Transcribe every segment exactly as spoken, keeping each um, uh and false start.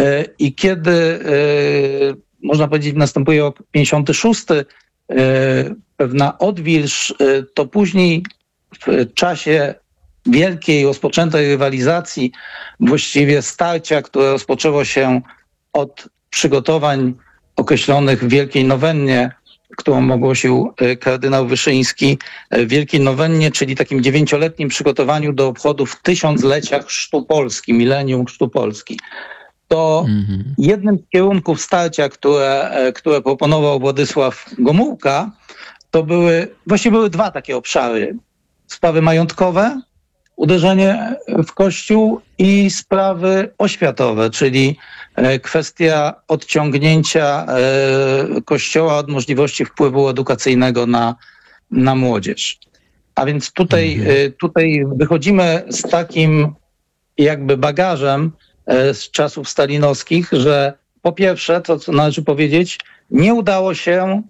I kiedy, można powiedzieć, następuje rok pięćdziesiąty szósty, pewna odwilż, to później w czasie wielkiej, rozpoczętej rywalizacji, właściwie starcia, które rozpoczęło się od przygotowań określonych w Wielkiej Nowennie, którą ogłosił kardynał Wyszyński, w Wielkiej Nowennie, czyli takim dziewięcioletnim przygotowaniu do obchodów tysiąclecia Chrztu Polski, milenium Chrztu Polski. To mm-hmm. jednym z kierunków starcia, które, które proponował Władysław Gomułka, to były, właściwie były dwa takie obszary. Sprawy majątkowe, uderzenie w Kościół, i sprawy oświatowe, czyli kwestia odciągnięcia Kościoła od możliwości wpływu edukacyjnego na, na młodzież. A więc tutaj, mhm. tutaj wychodzimy z takim jakby bagażem z czasów stalinowskich, że po pierwsze, to co należy powiedzieć, nie udało się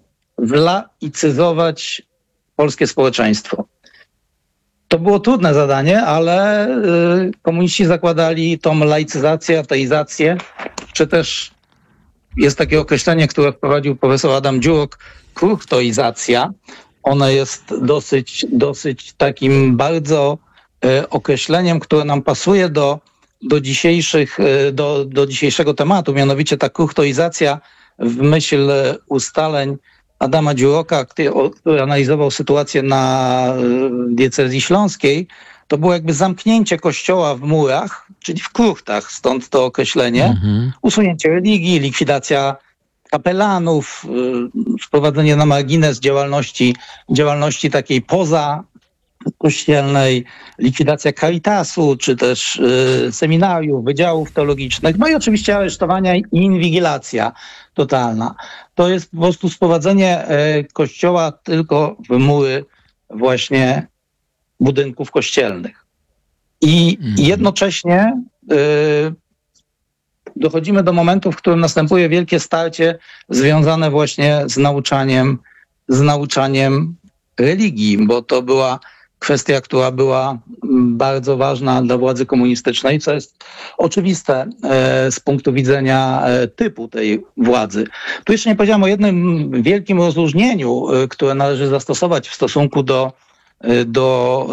wlaicyzować polskie społeczeństwo. To było trudne zadanie, ale y, komuniści zakładali tą laicyzację, ateizację, czy też jest takie określenie, które wprowadził profesor Adam Dziurok, kruchtoizacja. Ono jest dosyć, dosyć takim bardzo y, określeniem, które nam pasuje do, do, dzisiejszych, y, do, do dzisiejszego tematu, mianowicie ta kruchtoizacja w myśl ustaleń Adama Dziuroka, który, który analizował sytuację na diecezji śląskiej, to było jakby zamknięcie kościoła w murach, czyli w kruchtach, stąd to określenie, mhm. usunięcie religii, likwidacja kapelanów, wprowadzenie na margines działalności, działalności takiej poza kościelnej, likwidacja Caritasu, czy też y, seminariów, wydziałów teologicznych, no i oczywiście aresztowania i inwigilacja totalna. To jest po prostu sprowadzenie y, kościoła tylko w mury właśnie budynków kościelnych. I mm. jednocześnie y, dochodzimy do momentu, w którym następuje wielkie starcie związane właśnie z nauczaniem, z nauczaniem religii, bo to była kwestia, która była bardzo ważna dla władzy komunistycznej, co jest oczywiste z punktu widzenia typu tej władzy. Tu jeszcze nie powiedziałem o jednym wielkim rozróżnieniu, które należy zastosować w stosunku do, do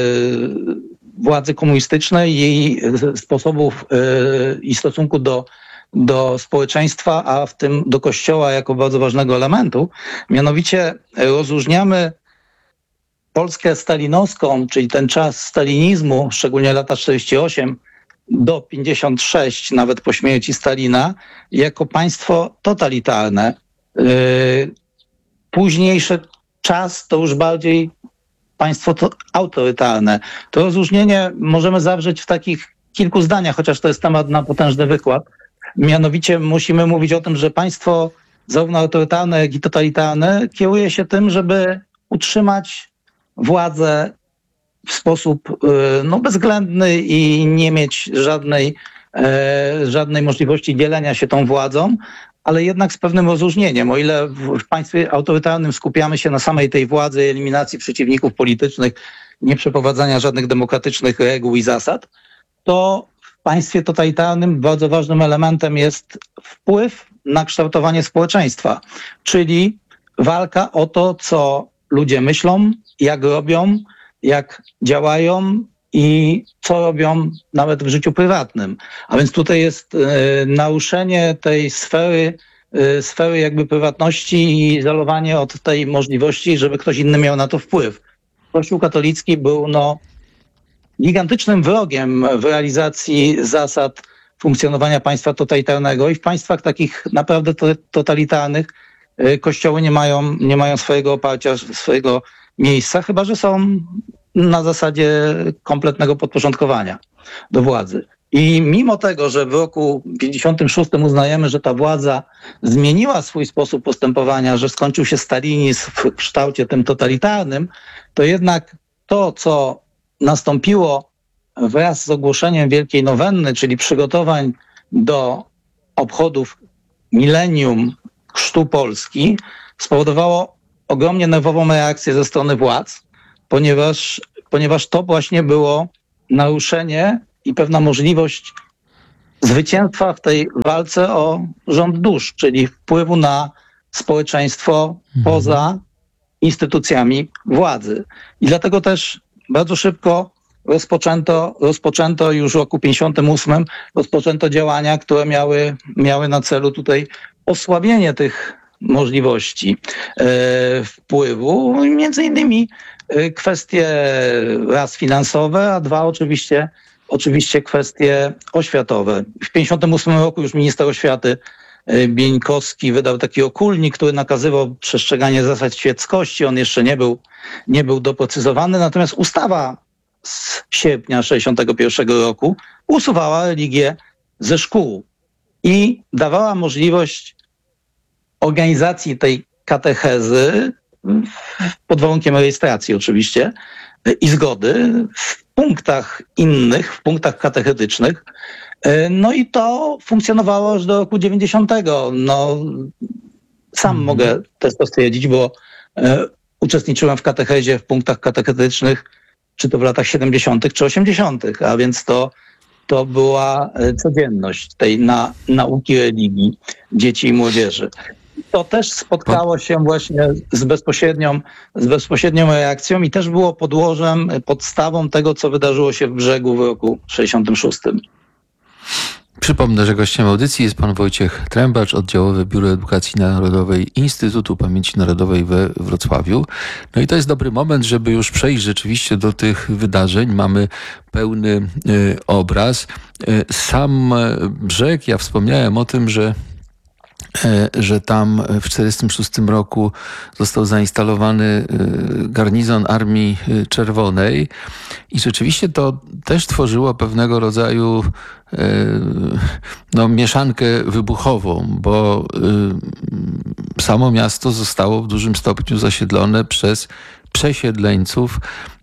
władzy komunistycznej, jej sposobów i stosunku do, do społeczeństwa, a w tym do Kościoła jako bardzo ważnego elementu. Mianowicie rozróżniamy Polskę stalinowską, czyli ten czas stalinizmu, szczególnie lata czterdziesty osiem do pięćdziesiąt sześć, nawet po śmierci Stalina, jako państwo totalitarne. Późniejszy czas to już bardziej państwo to autorytarne. To rozróżnienie możemy zawrzeć w takich kilku zdaniach, chociaż to jest temat na potężny wykład. Mianowicie musimy mówić o tym, że państwo zarówno autorytarne, jak i totalitarne kieruje się tym, żeby utrzymać władzę w sposób no, bezwzględny i nie mieć żadnej, e, żadnej możliwości dzielenia się tą władzą, ale jednak z pewnym rozróżnieniem. O ile w, w państwie autorytarnym skupiamy się na samej tej władzy, eliminacji przeciwników politycznych, nie przeprowadzania żadnych demokratycznych reguł i zasad, to w państwie totalitarnym bardzo ważnym elementem jest wpływ na kształtowanie społeczeństwa, czyli walka o to, co ludzie myślą, jak robią, jak działają i co robią nawet w życiu prywatnym. A więc tutaj jest y, naruszenie tej sfery, y, sfery jakby prywatności i izolowanie od tej możliwości, żeby ktoś inny miał na to wpływ. Kościół katolicki był no, gigantycznym wrogiem w realizacji zasad funkcjonowania państwa totalitarnego i w państwach takich naprawdę to, totalitarnych y, kościoły nie mają, nie mają swojego oparcia, swojego miejsca, chyba że są na zasadzie kompletnego podporządkowania do władzy. I mimo tego, że w roku pięćdziesiątym szóstym uznajemy, że ta władza zmieniła swój sposób postępowania, że skończył się stalinizm w kształcie tym totalitarnym, to jednak to, co nastąpiło wraz z ogłoszeniem Wielkiej Nowenny, czyli przygotowań do obchodów milenium Chrztu Polski, spowodowało ogromnie nerwową reakcję ze strony władz, ponieważ, ponieważ to właśnie było naruszenie i pewna możliwość zwycięstwa w tej walce o rząd dusz, czyli wpływu na społeczeństwo mhm. poza instytucjami władzy. I dlatego też bardzo szybko rozpoczęto, rozpoczęto już w roku pięćdziesiątym ósmym rozpoczęto działania, które miały, miały na celu tutaj osłabienie tych możliwości e, wpływu. Między innymi e, kwestie raz finansowe, a dwa oczywiście, oczywiście kwestie oświatowe. W pięćdziesiątym ósmym roku już minister oświaty Bieńkowski wydał taki okulnik, który nakazywał przestrzeganie zasad świeckości. On jeszcze nie był, nie był doprecyzowany, natomiast ustawa z sierpnia sześćdziesiątego pierwszego roku usuwała religię ze szkół i dawała możliwość organizacji tej katechezy pod warunkiem rejestracji oczywiście i zgody w punktach innych, w punktach katechetycznych. No i to funkcjonowało aż do roku dziewięćdziesiątego. No, sam mm. mogę też to stwierdzić, bo e, uczestniczyłem w katechezie, w punktach katechetycznych, czy to w latach siedemdziesiątych czy osiemdziesiątych, a więc to, to była codzienność tej na, nauki religii dzieci i młodzieży. To też spotkało się właśnie z bezpośrednią, z bezpośrednią reakcją i też było podłożem, podstawą tego, co wydarzyło się w Brzegu w roku sześćdziesiątym szóstym. Przypomnę, że gościem audycji jest pan Wojciech Trębacz, oddziałowy Biuro Edukacji Narodowej Instytutu Pamięci Narodowej we Wrocławiu. No i to jest dobry moment, żeby już przejść rzeczywiście do tych wydarzeń. Mamy pełny y, obraz. Y, sam Brzeg, ja wspomniałem o tym, że że tam w tysiąc dziewięćset czterdziestym szóstym roku został zainstalowany garnizon Armii Czerwonej i rzeczywiście to też tworzyło pewnego rodzaju no, mieszankę wybuchową, bo samo miasto zostało w dużym stopniu zasiedlone przez przesiedleńców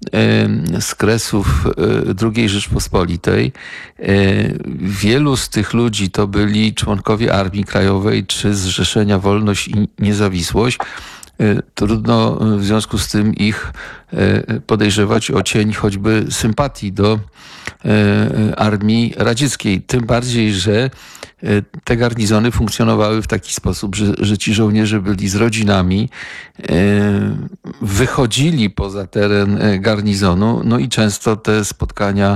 z kresów drugiej Rzeczpospolitej. Wielu z tych ludzi to byli członkowie Armii Krajowej czy Zrzeszenia Wolność i Niezawisłość. Trudno w związku z tym ich podejrzewać o cień choćby sympatii do Armii Radzieckiej. Tym bardziej, że te garnizony funkcjonowały w taki sposób, że, że ci żołnierze byli z rodzinami, wychodzili poza teren garnizonu, no i często te spotkania,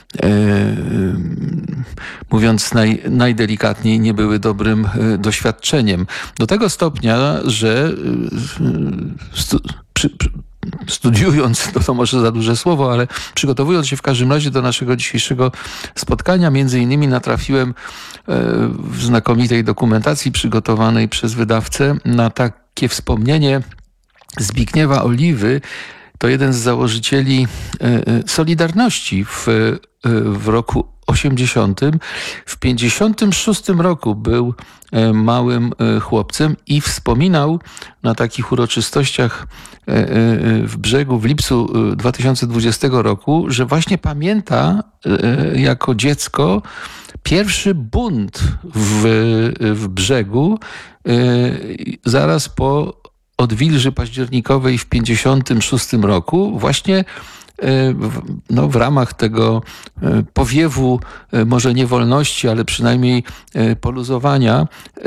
mówiąc naj, najdelikatniej, nie były dobrym doświadczeniem. Do tego stopnia, że stu, przy, przy, studiując, to, to może za duże słowo, ale przygotowując się w każdym razie do naszego dzisiejszego spotkania, między innymi natrafiłem w znakomitej dokumentacji przygotowanej przez wydawcę na takie wspomnienie Zbigniewa Oliwy. To jeden z założycieli Solidarności w, w roku osiemdziesiątym. W pięćdziesiątym szóstym roku był małym chłopcem i wspominał na takich uroczystościach w Brzegu w lipcu dwa tysiące dwudziestego roku, że właśnie pamięta jako dziecko pierwszy bunt w, w Brzegu zaraz po odwilży październikowej w pięćdziesiątym szóstym roku, właśnie w, no, w ramach tego powiewu, może nie wolności, ale przynajmniej poluzowania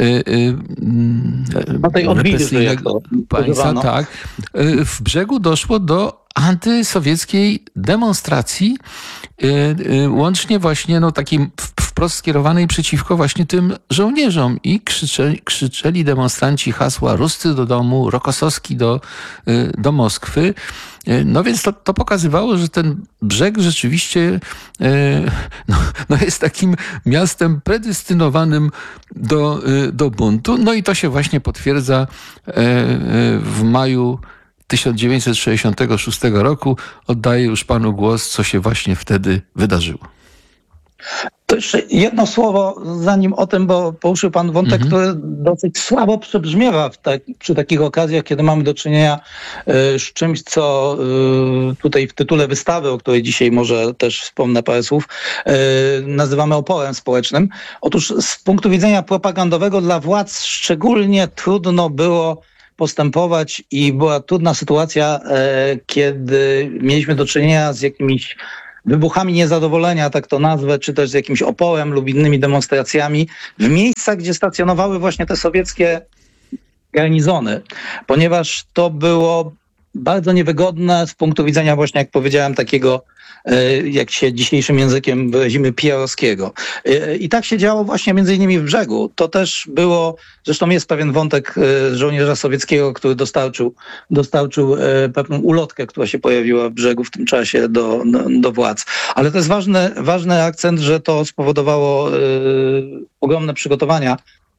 no tej represyjnego państwa, tak, w Brzegu doszło do antysowieckiej demonstracji, łącznie właśnie no, takim wprost skierowanej przeciwko właśnie tym żołnierzom i krzyczeli, krzyczeli demonstranci hasła Ruscy do domu, Rokosowski do, do Moskwy. No więc to, to pokazywało, że ten Brzeg rzeczywiście no, no jest takim miastem predestynowanym do, do buntu. No i to się właśnie potwierdza w maju tysiąc dziewięćset sześćdziesiątego szóstego roku. Oddaję już panu głos, co się właśnie wtedy wydarzyło. To jeszcze jedno słowo, zanim o tym, bo poruszył pan wątek, mhm. który dosyć słabo przebrzmiewa w tak, przy takich okazjach, kiedy mamy do czynienia y, z czymś, co y, tutaj w tytule wystawy, o której dzisiaj może też wspomnę parę słów, y, nazywamy oporem społecznym. Otóż z punktu widzenia propagandowego dla władz szczególnie trudno było postępować i była trudna sytuacja, y, kiedy mieliśmy do czynienia z jakimiś wybuchami niezadowolenia, tak to nazwę, czy też z jakimś oporem lub innymi demonstracjami w miejscach, gdzie stacjonowały właśnie te sowieckie garnizony, ponieważ to było bardzo niewygodne z punktu widzenia właśnie, jak powiedziałem, takiego, jak się dzisiejszym językiem wyrazimy, P R-owskiego. I tak się działo właśnie między innymi w Brzegu. To też było, zresztą jest pewien wątek żołnierza sowieckiego, który dostarczył, dostarczył pewną ulotkę, która się pojawiła w Brzegu w tym czasie do, do, do władz. Ale to jest ważny, ważny akcent, że to spowodowało ogromne przygotowania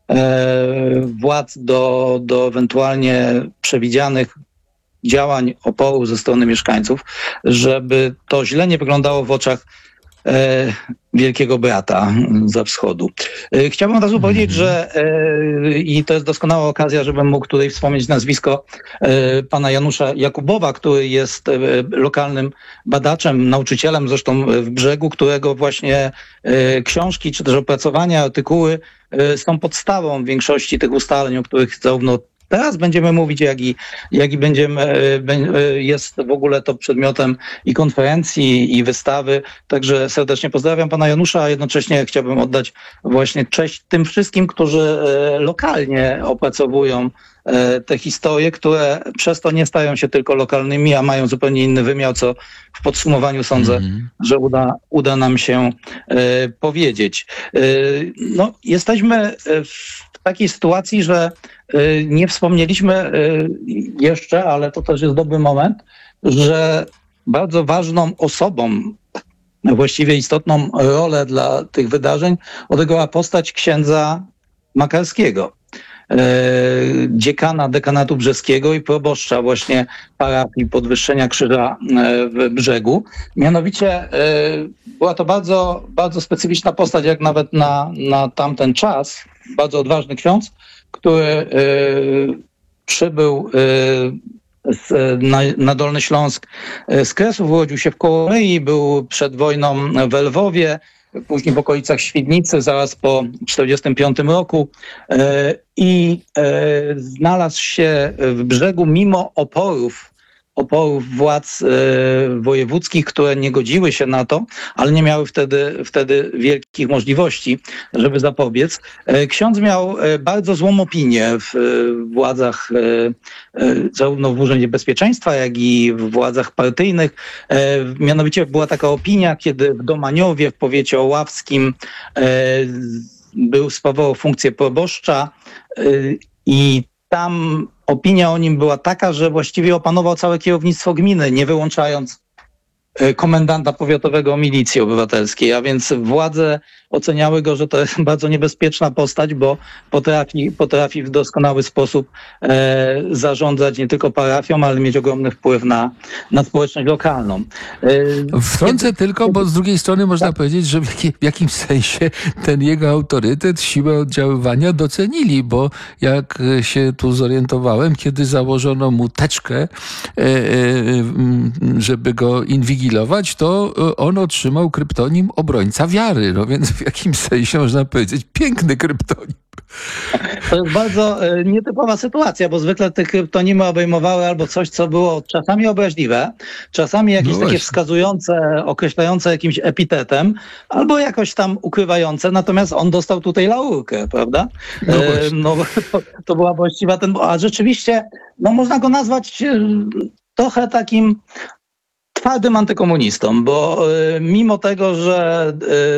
władz do, do ewentualnie przewidzianych działań oporu ze strony mieszkańców, żeby to źle nie wyglądało w oczach e, wielkiego brata za wschodu. E, chciałbym od razu mm-hmm. powiedzieć, że e, i to jest doskonała okazja, żebym mógł tutaj wspomnieć nazwisko e, pana Janusza Jakubowa, który jest e, lokalnym badaczem, nauczycielem zresztą w Brzegu, którego właśnie e, książki czy też opracowania, artykuły e, są podstawą większości tych ustaleń, o których zarówno teraz będziemy mówić, jak i, jak i będziemy, jest w ogóle to przedmiotem i konferencji, i wystawy. Także serdecznie pozdrawiam pana Janusza, a jednocześnie chciałbym oddać właśnie cześć tym wszystkim, którzy lokalnie opracowują te historie, które przez to nie stają się tylko lokalnymi, a mają zupełnie inny wymiar, co w podsumowaniu sądzę, mm. że uda, uda nam się e, powiedzieć. E, no, jesteśmy w takiej sytuacji, że e, nie wspomnieliśmy e, jeszcze, ale to też jest dobry moment, że bardzo ważną osobą, właściwie istotną rolę dla tych wydarzeń odegrała postać księdza Makarskiego, dziekana dekanatu brzeskiego i proboszcza właśnie parafii Podwyższenia Krzyża w Brzegu. Mianowicie była to bardzo, bardzo specyficzna postać, jak nawet na, na tamten czas. Bardzo odważny ksiądz, który przybył z, na, na Dolny Śląsk z Kresów, urodził się w Kołomyi, był przed wojną w Lwowie, później w okolicach Świdnicy, zaraz po czterdziestym piątym roku i znalazł się w Brzegu mimo oporów, oporów władz wojewódzkich, które nie godziły się na to, ale nie miały wtedy, wtedy wielkich możliwości, żeby zapobiec. Ksiądz miał bardzo złą opinię w władzach, zarówno w Urzędzie Bezpieczeństwa, jak i w władzach partyjnych. Mianowicie była taka opinia, kiedy w Domaniowie, w powiecie oławskim, był, sprawował funkcję proboszcza i tam opinia o nim była taka, że właściwie opanował całe kierownictwo gminy, nie wyłączając komendanta powiatowego Milicji Obywatelskiej, a więc władze oceniały go, że to jest bardzo niebezpieczna postać, bo potrafi, potrafi w doskonały sposób e, zarządzać nie tylko parafią, ale mieć ogromny wpływ na, na społeczność lokalną. E, Wtrącę kiedy... tylko, bo z drugiej strony można tak powiedzieć, że w, jakim, w jakimś sensie ten jego autorytet, siłę oddziaływania docenili, bo jak się tu zorientowałem, kiedy założono mu teczkę, e, e, żeby go inwigilować, to on otrzymał kryptonim obrońca wiary. No więc w jakimś sensie można powiedzieć piękny kryptonim. To jest bardzo nietypowa sytuacja, bo zwykle te kryptonimy obejmowały albo coś, co było czasami obraźliwe, czasami jakieś no takie wskazujące, określające jakimś epitetem, albo jakoś tam ukrywające, natomiast on dostał tutaj laurkę, prawda? No, no to, to była właściwa ten... A rzeczywiście, no można go nazwać trochę takim twardym antykomunistą, bo y, mimo tego, że,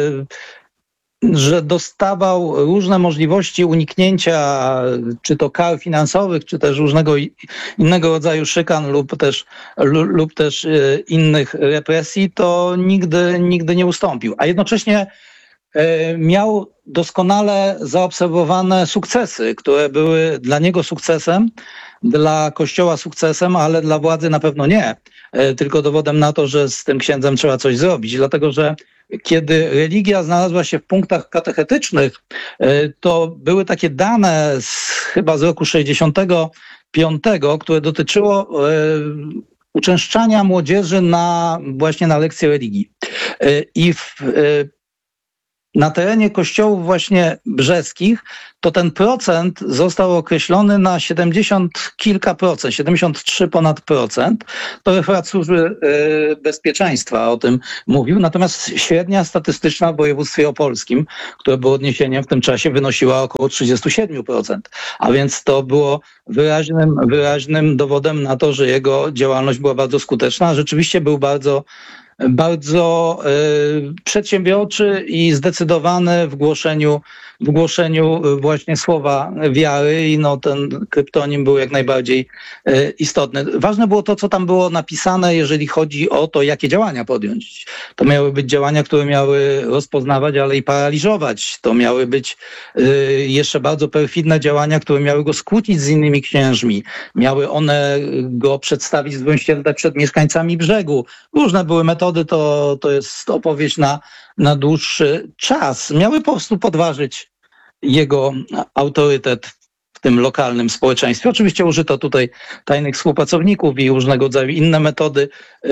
y, że dostawał różne możliwości uniknięcia czy to kar finansowych, czy też różnego innego rodzaju szykan lub też, lub, lub też y, innych represji, to nigdy, nigdy nie ustąpił. A jednocześnie y, miał doskonale zaobserwowane sukcesy, które były dla niego sukcesem, dla Kościoła sukcesem, ale dla władzy na pewno nie. Tylko dowodem na to, że z tym księdzem trzeba coś zrobić. Dlatego, że kiedy religia znalazła się w punktach katechetycznych, to były takie dane z, chyba z roku sześćdziesiątego piątego, które dotyczyło uczęszczania młodzieży na właśnie na lekcje religii. I w na terenie kościołów właśnie brzeskich, to ten procent został określony na siedemdziesiąt kilka procent, siedemdziesiąt trzy ponad procent. To referat Służby y, Bezpieczeństwa o tym mówił. Natomiast średnia statystyczna w województwie opolskim, które było odniesieniem w tym czasie, wynosiła około trzydzieści siedem procent. A więc to było wyraźnym, wyraźnym dowodem na to, że jego działalność była bardzo skuteczna. Rzeczywiście był bardzo bardzo y, przedsiębiorczy i zdecydowany w głoszeniu, w głoszeniu właśnie słowa wiary i no, ten kryptonim był jak najbardziej y, istotny. Ważne było to, co tam było napisane, jeżeli chodzi o to, jakie działania podjąć. To miały być działania, które miały rozpoznawać, ale i paraliżować. To miały być y, jeszcze bardzo perfidne działania, które miały go skłócić z innymi księżmi. Miały one go przedstawić zbędnie przed mieszkańcami brzegu. Różne były metody. To, to jest opowieść na, na dłuższy czas. Miały po prostu podważyć jego autorytet w tym lokalnym społeczeństwie. Oczywiście użyto tutaj tajnych współpracowników i różnego rodzaju inne metody.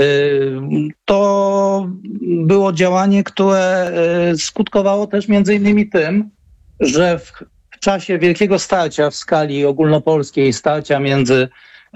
To było działanie, które skutkowało też między innymi tym, że w, w czasie wielkiego starcia w skali ogólnopolskiej, starcia między,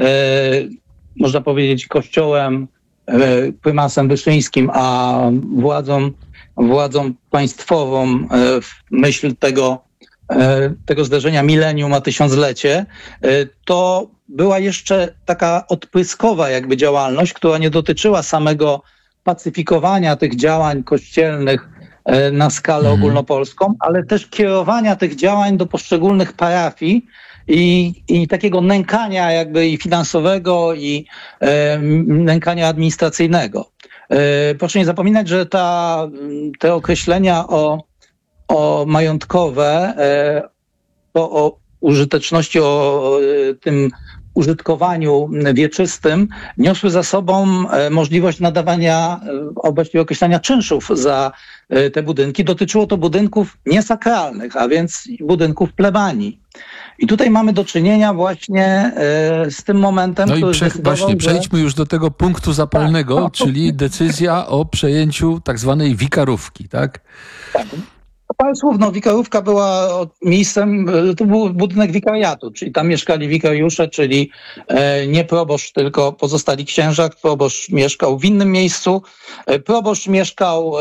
można powiedzieć, kościołem, prymasem wyszyńskim, a władzą, władzą państwową w myśl tego, tego zdarzenia milenium a tysiąclecie, to była jeszcze taka odpryskowa jakby działalność, która nie dotyczyła samego pacyfikowania tych działań kościelnych na skalę mhm. ogólnopolską, ale też kierowania tych działań do poszczególnych parafii, I, i takiego nękania jakby i finansowego, i e, nękania administracyjnego. E, proszę nie zapominać, że ta, te określenia o, o majątkowe, e, o, o użyteczności, o e, tym użytkowaniu wieczystym niosły za sobą możliwość nadawania, a właściwie określania czynszów za te budynki. Dotyczyło to budynków niesakralnych, a więc budynków plebanii. I tutaj mamy do czynienia właśnie z tym momentem, no który i prze, właśnie, że... przejdźmy już do tego punktu zapalnego, tak, no. czyli decyzja o przejęciu tak zwanej wikarówki, tak? Tak. Parę słów, no wikarówka była miejscem, to był budynek wikariatu, czyli tam mieszkali wikariusze, czyli nie proboszcz, tylko pozostali księża. Proboszcz mieszkał w innym miejscu. Proboszcz mieszkał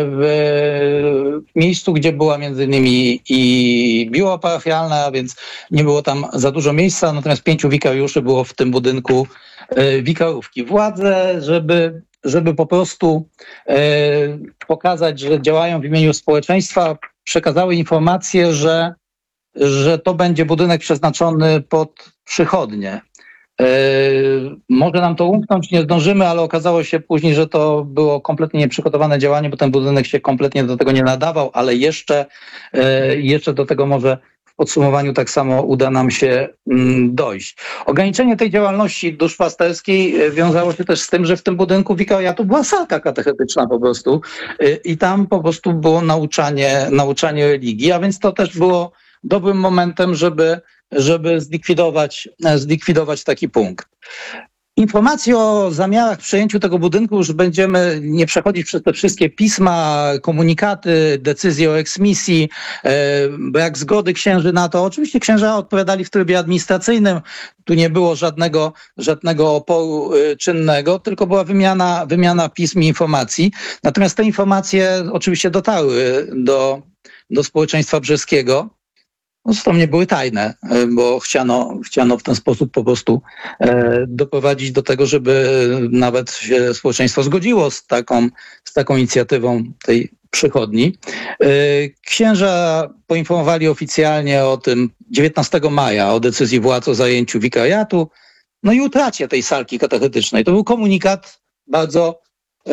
w miejscu, gdzie była między innymi i biuro parafialne, a więc nie było tam za dużo miejsca, natomiast pięciu wikariuszy było w tym budynku wikarówki. Władze, żeby żeby po prostu e, pokazać, że działają w imieniu społeczeństwa, przekazały informację, że, że to będzie budynek przeznaczony pod przychodnie. E, może nam to umknąć, nie zdążymy, ale okazało się później, że to było kompletnie nieprzygotowane działanie, bo ten budynek się kompletnie do tego nie nadawał, ale jeszcze, e, jeszcze do tego może w podsumowaniu tak samo uda nam się dojść. Ograniczenie tej działalności duszpasterskiej wiązało się też z tym, że w tym budynku wikariatu była salka katechetyczna po prostu i tam po prostu było nauczanie, nauczanie religii, a więc to też było dobrym momentem, żeby, żeby zlikwidować, zlikwidować taki punkt. Informacje o zamiarach przejęciu tego budynku już będziemy nie przechodzić przez te wszystkie pisma, komunikaty, decyzje o eksmisji, brak zgody księży na to. Oczywiście księża odpowiadali w trybie administracyjnym. Tu nie było żadnego, żadnego oporu czynnego, tylko była wymiana, wymiana pism i informacji. Natomiast te informacje oczywiście dotarły do, do społeczeństwa brzeskiego. No, zresztą nie były tajne, bo chciano, chciano w ten sposób po prostu e, doprowadzić do tego, żeby nawet się społeczeństwo zgodziło z taką, z taką inicjatywą tej przychodni. E, księża poinformowali oficjalnie o tym dziewiętnastego maja, o decyzji władz o zajęciu wikariatu, no i utracie tej salki katechetycznej. To był komunikat bardzo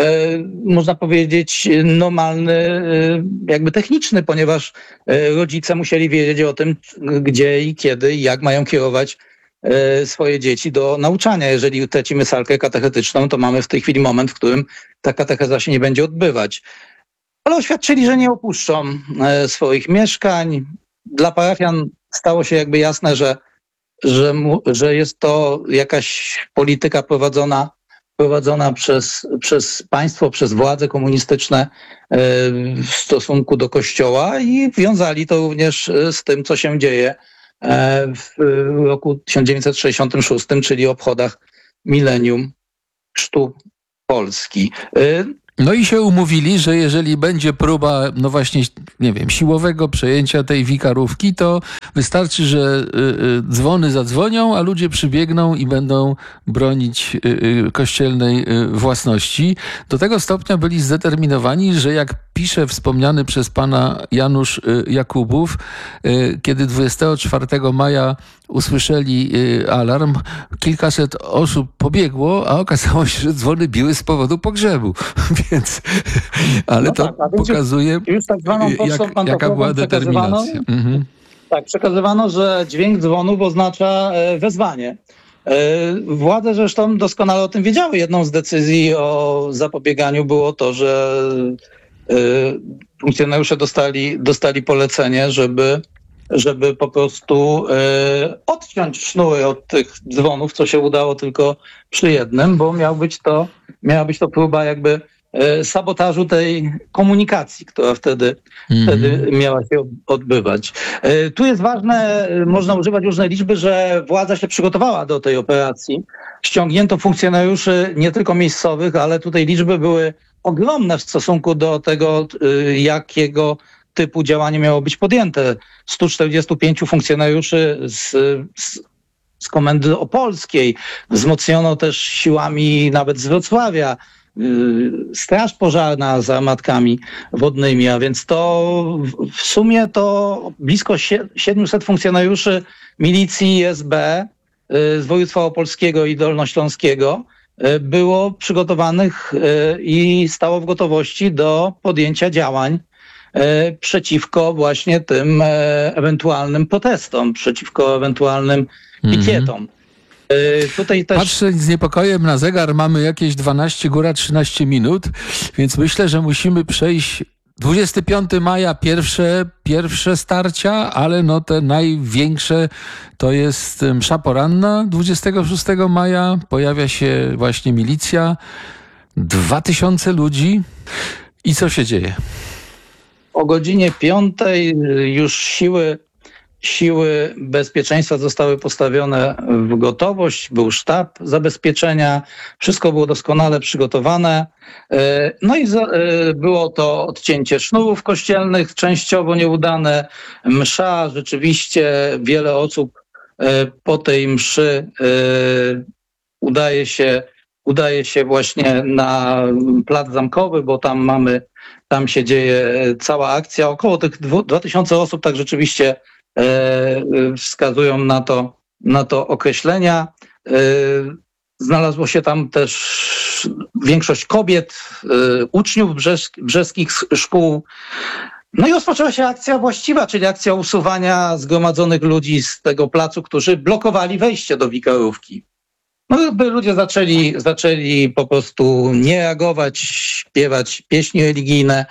można powiedzieć normalny, jakby techniczny, ponieważ rodzice musieli wiedzieć o tym, gdzie i kiedy i jak mają kierować swoje dzieci do nauczania. Jeżeli utracimy salkę katechetyczną, to mamy w tej chwili moment, w którym ta katecheza się nie będzie odbywać. Ale oświadczyli, że nie opuszczą swoich mieszkań. Dla parafian stało się jakby jasne, że, że, mu, że jest to jakaś polityka prowadzona prowadzona przez, przez państwo, przez władze komunistyczne w stosunku do Kościoła i wiązali to również z tym, co się dzieje w roku tysiąc dziewięćset sześćdziesiątym szóstym, czyli obchodach milenium chrztu Polski. No i się umówili, że jeżeli będzie próba, no właśnie, nie wiem, siłowego przejęcia tej wikarówki, to wystarczy, że y, y, dzwony zadzwonią, a ludzie przybiegną i będą bronić y, y, kościelnej y, własności. Do tego stopnia byli zdeterminowani, że jak pisze wspomniany przez pana Janusz y, Jakubów, y, kiedy dwudziestego czwartego maja usłyszeli y, alarm, kilkaset osób pobiegło, a okazało się, że dzwony biły z powodu pogrzebu. Więc, ale no to tak, a więc pokazuje, już, już tak zwaną pocztą jak, jaka była determinacja. Mhm. Tak, przekazywano, że dźwięk dzwonów oznacza e, wezwanie. E, Władze zresztą doskonale o tym wiedziały. Jedną z decyzji o zapobieganiu było to, że e, funkcjonariusze dostali, dostali polecenie, żeby, żeby po prostu e, odciąć sznury od tych dzwonów, co się udało tylko przy jednym, bo miał być to, miała być to próba jakby sabotażu tej komunikacji, która wtedy, mm. wtedy miała się odbywać. Tu jest ważne, można używać różnej liczby, że władza się przygotowała do tej operacji. Ściągnięto funkcjonariuszy nie tylko miejscowych, ale tutaj liczby były ogromne w stosunku do tego, jakiego typu działanie miało być podjęte. stu czterdziestu pięciu funkcjonariuszy z, z z Komendy Opolskiej, wzmocniono też siłami nawet z Wrocławia, Straż Pożarna z armatkami wodnymi, a więc to w sumie to blisko siedmiuset funkcjonariuszy milicji i S B z województwa opolskiego i dolnośląskiego było przygotowanych i stało w gotowości do podjęcia działań przeciwko właśnie tym ewentualnym protestom, przeciwko ewentualnym pikietom. Tutaj też... Patrzę z niepokojem na zegar, mamy jakieś dwanaście, góra trzynaście minut, więc myślę, że musimy przejść dwudziestego piątego maja pierwsze, pierwsze starcia, ale no te największe to jest msza poranna. dwudziestego szóstego maja pojawia się właśnie milicja, dwa tysiące ludzi. I co się dzieje? O godzinie piątej już siły Siły bezpieczeństwa zostały postawione w gotowość, był sztab zabezpieczenia, wszystko było doskonale przygotowane. No i było to odcięcie sznurów kościelnych, częściowo nieudane, msza, rzeczywiście wiele osób po tej mszy udaje się, udaje się właśnie na plac Zamkowy, bo tam mamy, tam się dzieje cała akcja, około tych dwa tysiące osób, tak rzeczywiście wskazują na to, na to określenia. Znalazło się tam też większość kobiet, uczniów brzesk- brzeskich szkół. No i rozpoczęła się akcja właściwa, czyli akcja usuwania zgromadzonych ludzi z tego placu, którzy blokowali wejście do wikarówki. No by ludzie zaczęli, zaczęli po prostu nie reagować, śpiewać pieśni religijne,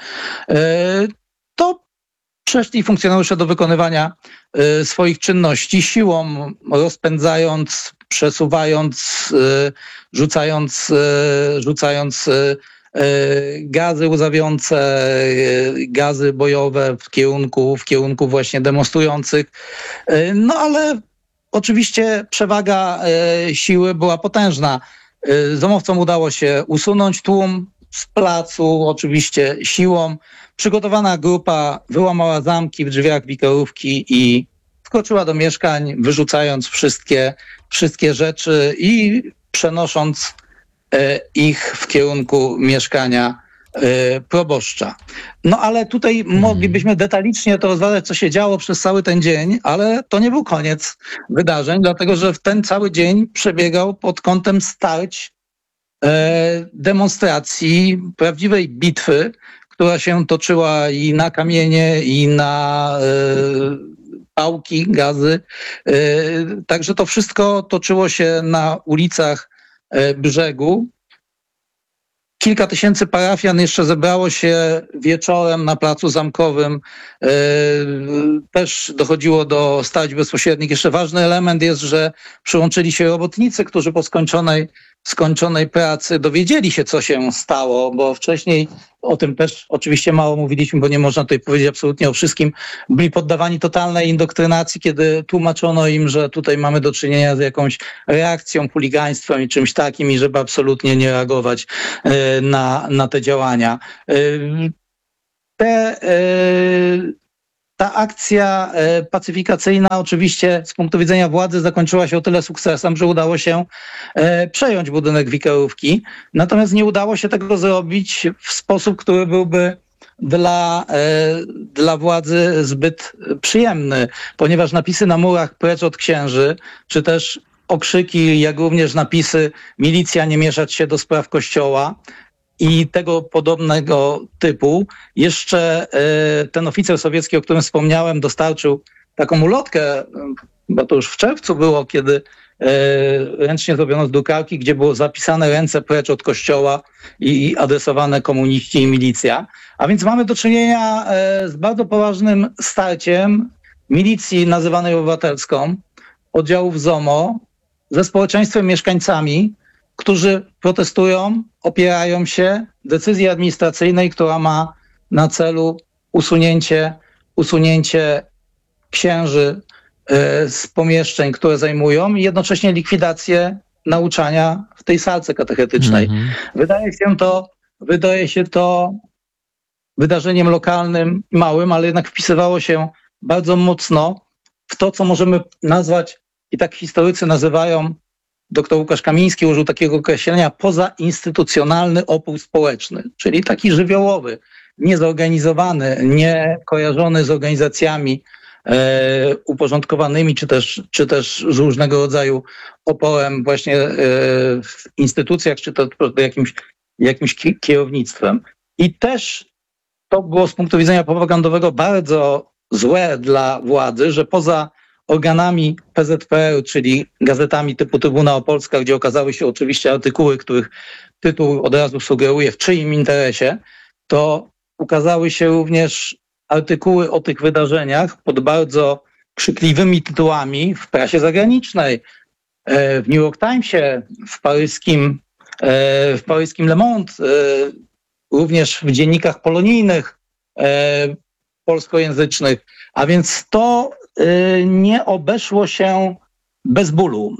to przeszli funkcjonariusze do wykonywania y, swoich czynności siłą, rozpędzając, przesuwając, y, rzucając, y, rzucając y, y, gazy łzawiące, y, gazy bojowe w kierunku, w kierunku właśnie demonstrujących. Y, no ale oczywiście przewaga y, siły była potężna. Y, zomowcom udało się usunąć tłum z placu, oczywiście siłą. Przygotowana grupa wyłamała zamki w drzwiach wikarówki i wkroczyła do mieszkań, wyrzucając wszystkie, wszystkie rzeczy i przenosząc e, ich w kierunku mieszkania e, proboszcza. No ale tutaj moglibyśmy detalicznie to rozważać, co się działo przez cały ten dzień, ale to nie był koniec wydarzeń, dlatego że w ten cały dzień przebiegał pod kątem starć, e, demonstracji, prawdziwej bitwy, która się toczyła i na kamienie, i na y, pałki, gazy. Y, także to wszystko toczyło się na ulicach y, brzegu. Kilka tysięcy parafian jeszcze zebrało się wieczorem na placu Zamkowym. Y, też dochodziło do starć bezpośrednich. Jeszcze ważny element jest, że przyłączyli się robotnicy, którzy po skończonej skończonej pracy dowiedzieli się, co się stało, bo wcześniej o tym też oczywiście mało mówiliśmy, bo nie można tutaj powiedzieć absolutnie o wszystkim. Byli poddawani totalnej indoktrynacji, kiedy tłumaczono im, że tutaj mamy do czynienia z jakąś reakcją, chuligaństwem i czymś takim i żeby absolutnie nie reagować na, na te działania. Te, ta akcja pacyfikacyjna oczywiście z punktu widzenia władzy zakończyła się o tyle sukcesem, że udało się przejąć budynek Wikerówki, natomiast nie udało się tego zrobić w sposób, który byłby dla, dla władzy zbyt przyjemny, ponieważ napisy na murach precz od księży, czy też okrzyki, jak również napisy milicja nie mieszać się do spraw kościoła, i tego podobnego typu. Jeszcze ten oficer sowiecki, o którym wspomniałem, dostarczył taką ulotkę, bo to już w czerwcu było, kiedy ręcznie zrobiono z drukarki, gdzie było zapisane ręce precz od kościoła i adresowane komuniści i milicja. A więc mamy do czynienia z bardzo poważnym starciem milicji nazywanej obywatelską, oddziałów ZOMO ze społeczeństwem, mieszkańcami, którzy protestują, opierają się decyzji administracyjnej, która ma na celu usunięcie, usunięcie księży z pomieszczeń, które zajmują i jednocześnie likwidację nauczania w tej salce katechetycznej. Mm-hmm. Wydaje się to, wydaje się to wydarzeniem lokalnym, małym, ale jednak wpisywało się bardzo mocno w to, co możemy nazwać, i tak historycy nazywają, doktor Łukasz Kamiński użył takiego określenia, pozainstytucjonalny opór społeczny, czyli taki żywiołowy, niezorganizowany, nie kojarzony z organizacjami e, uporządkowanymi, czy też, czy też z różnego rodzaju oporem właśnie e, w instytucjach, czy to jakimś, jakimś kierownictwem. I też to było z punktu widzenia propagandowego bardzo złe dla władzy, że poza organami P Z P R, czyli gazetami typu Trybunał Polska, gdzie okazały się oczywiście artykuły, których tytuł od razu sugeruje, w czyim interesie, to ukazały się również artykuły o tych wydarzeniach pod bardzo krzykliwymi tytułami w prasie zagranicznej, w New York Timesie, w paryskim, w paryskim Le Monde, również w dziennikach polonijnych, polskojęzycznych. A więc to nie obeszło się bez bólu.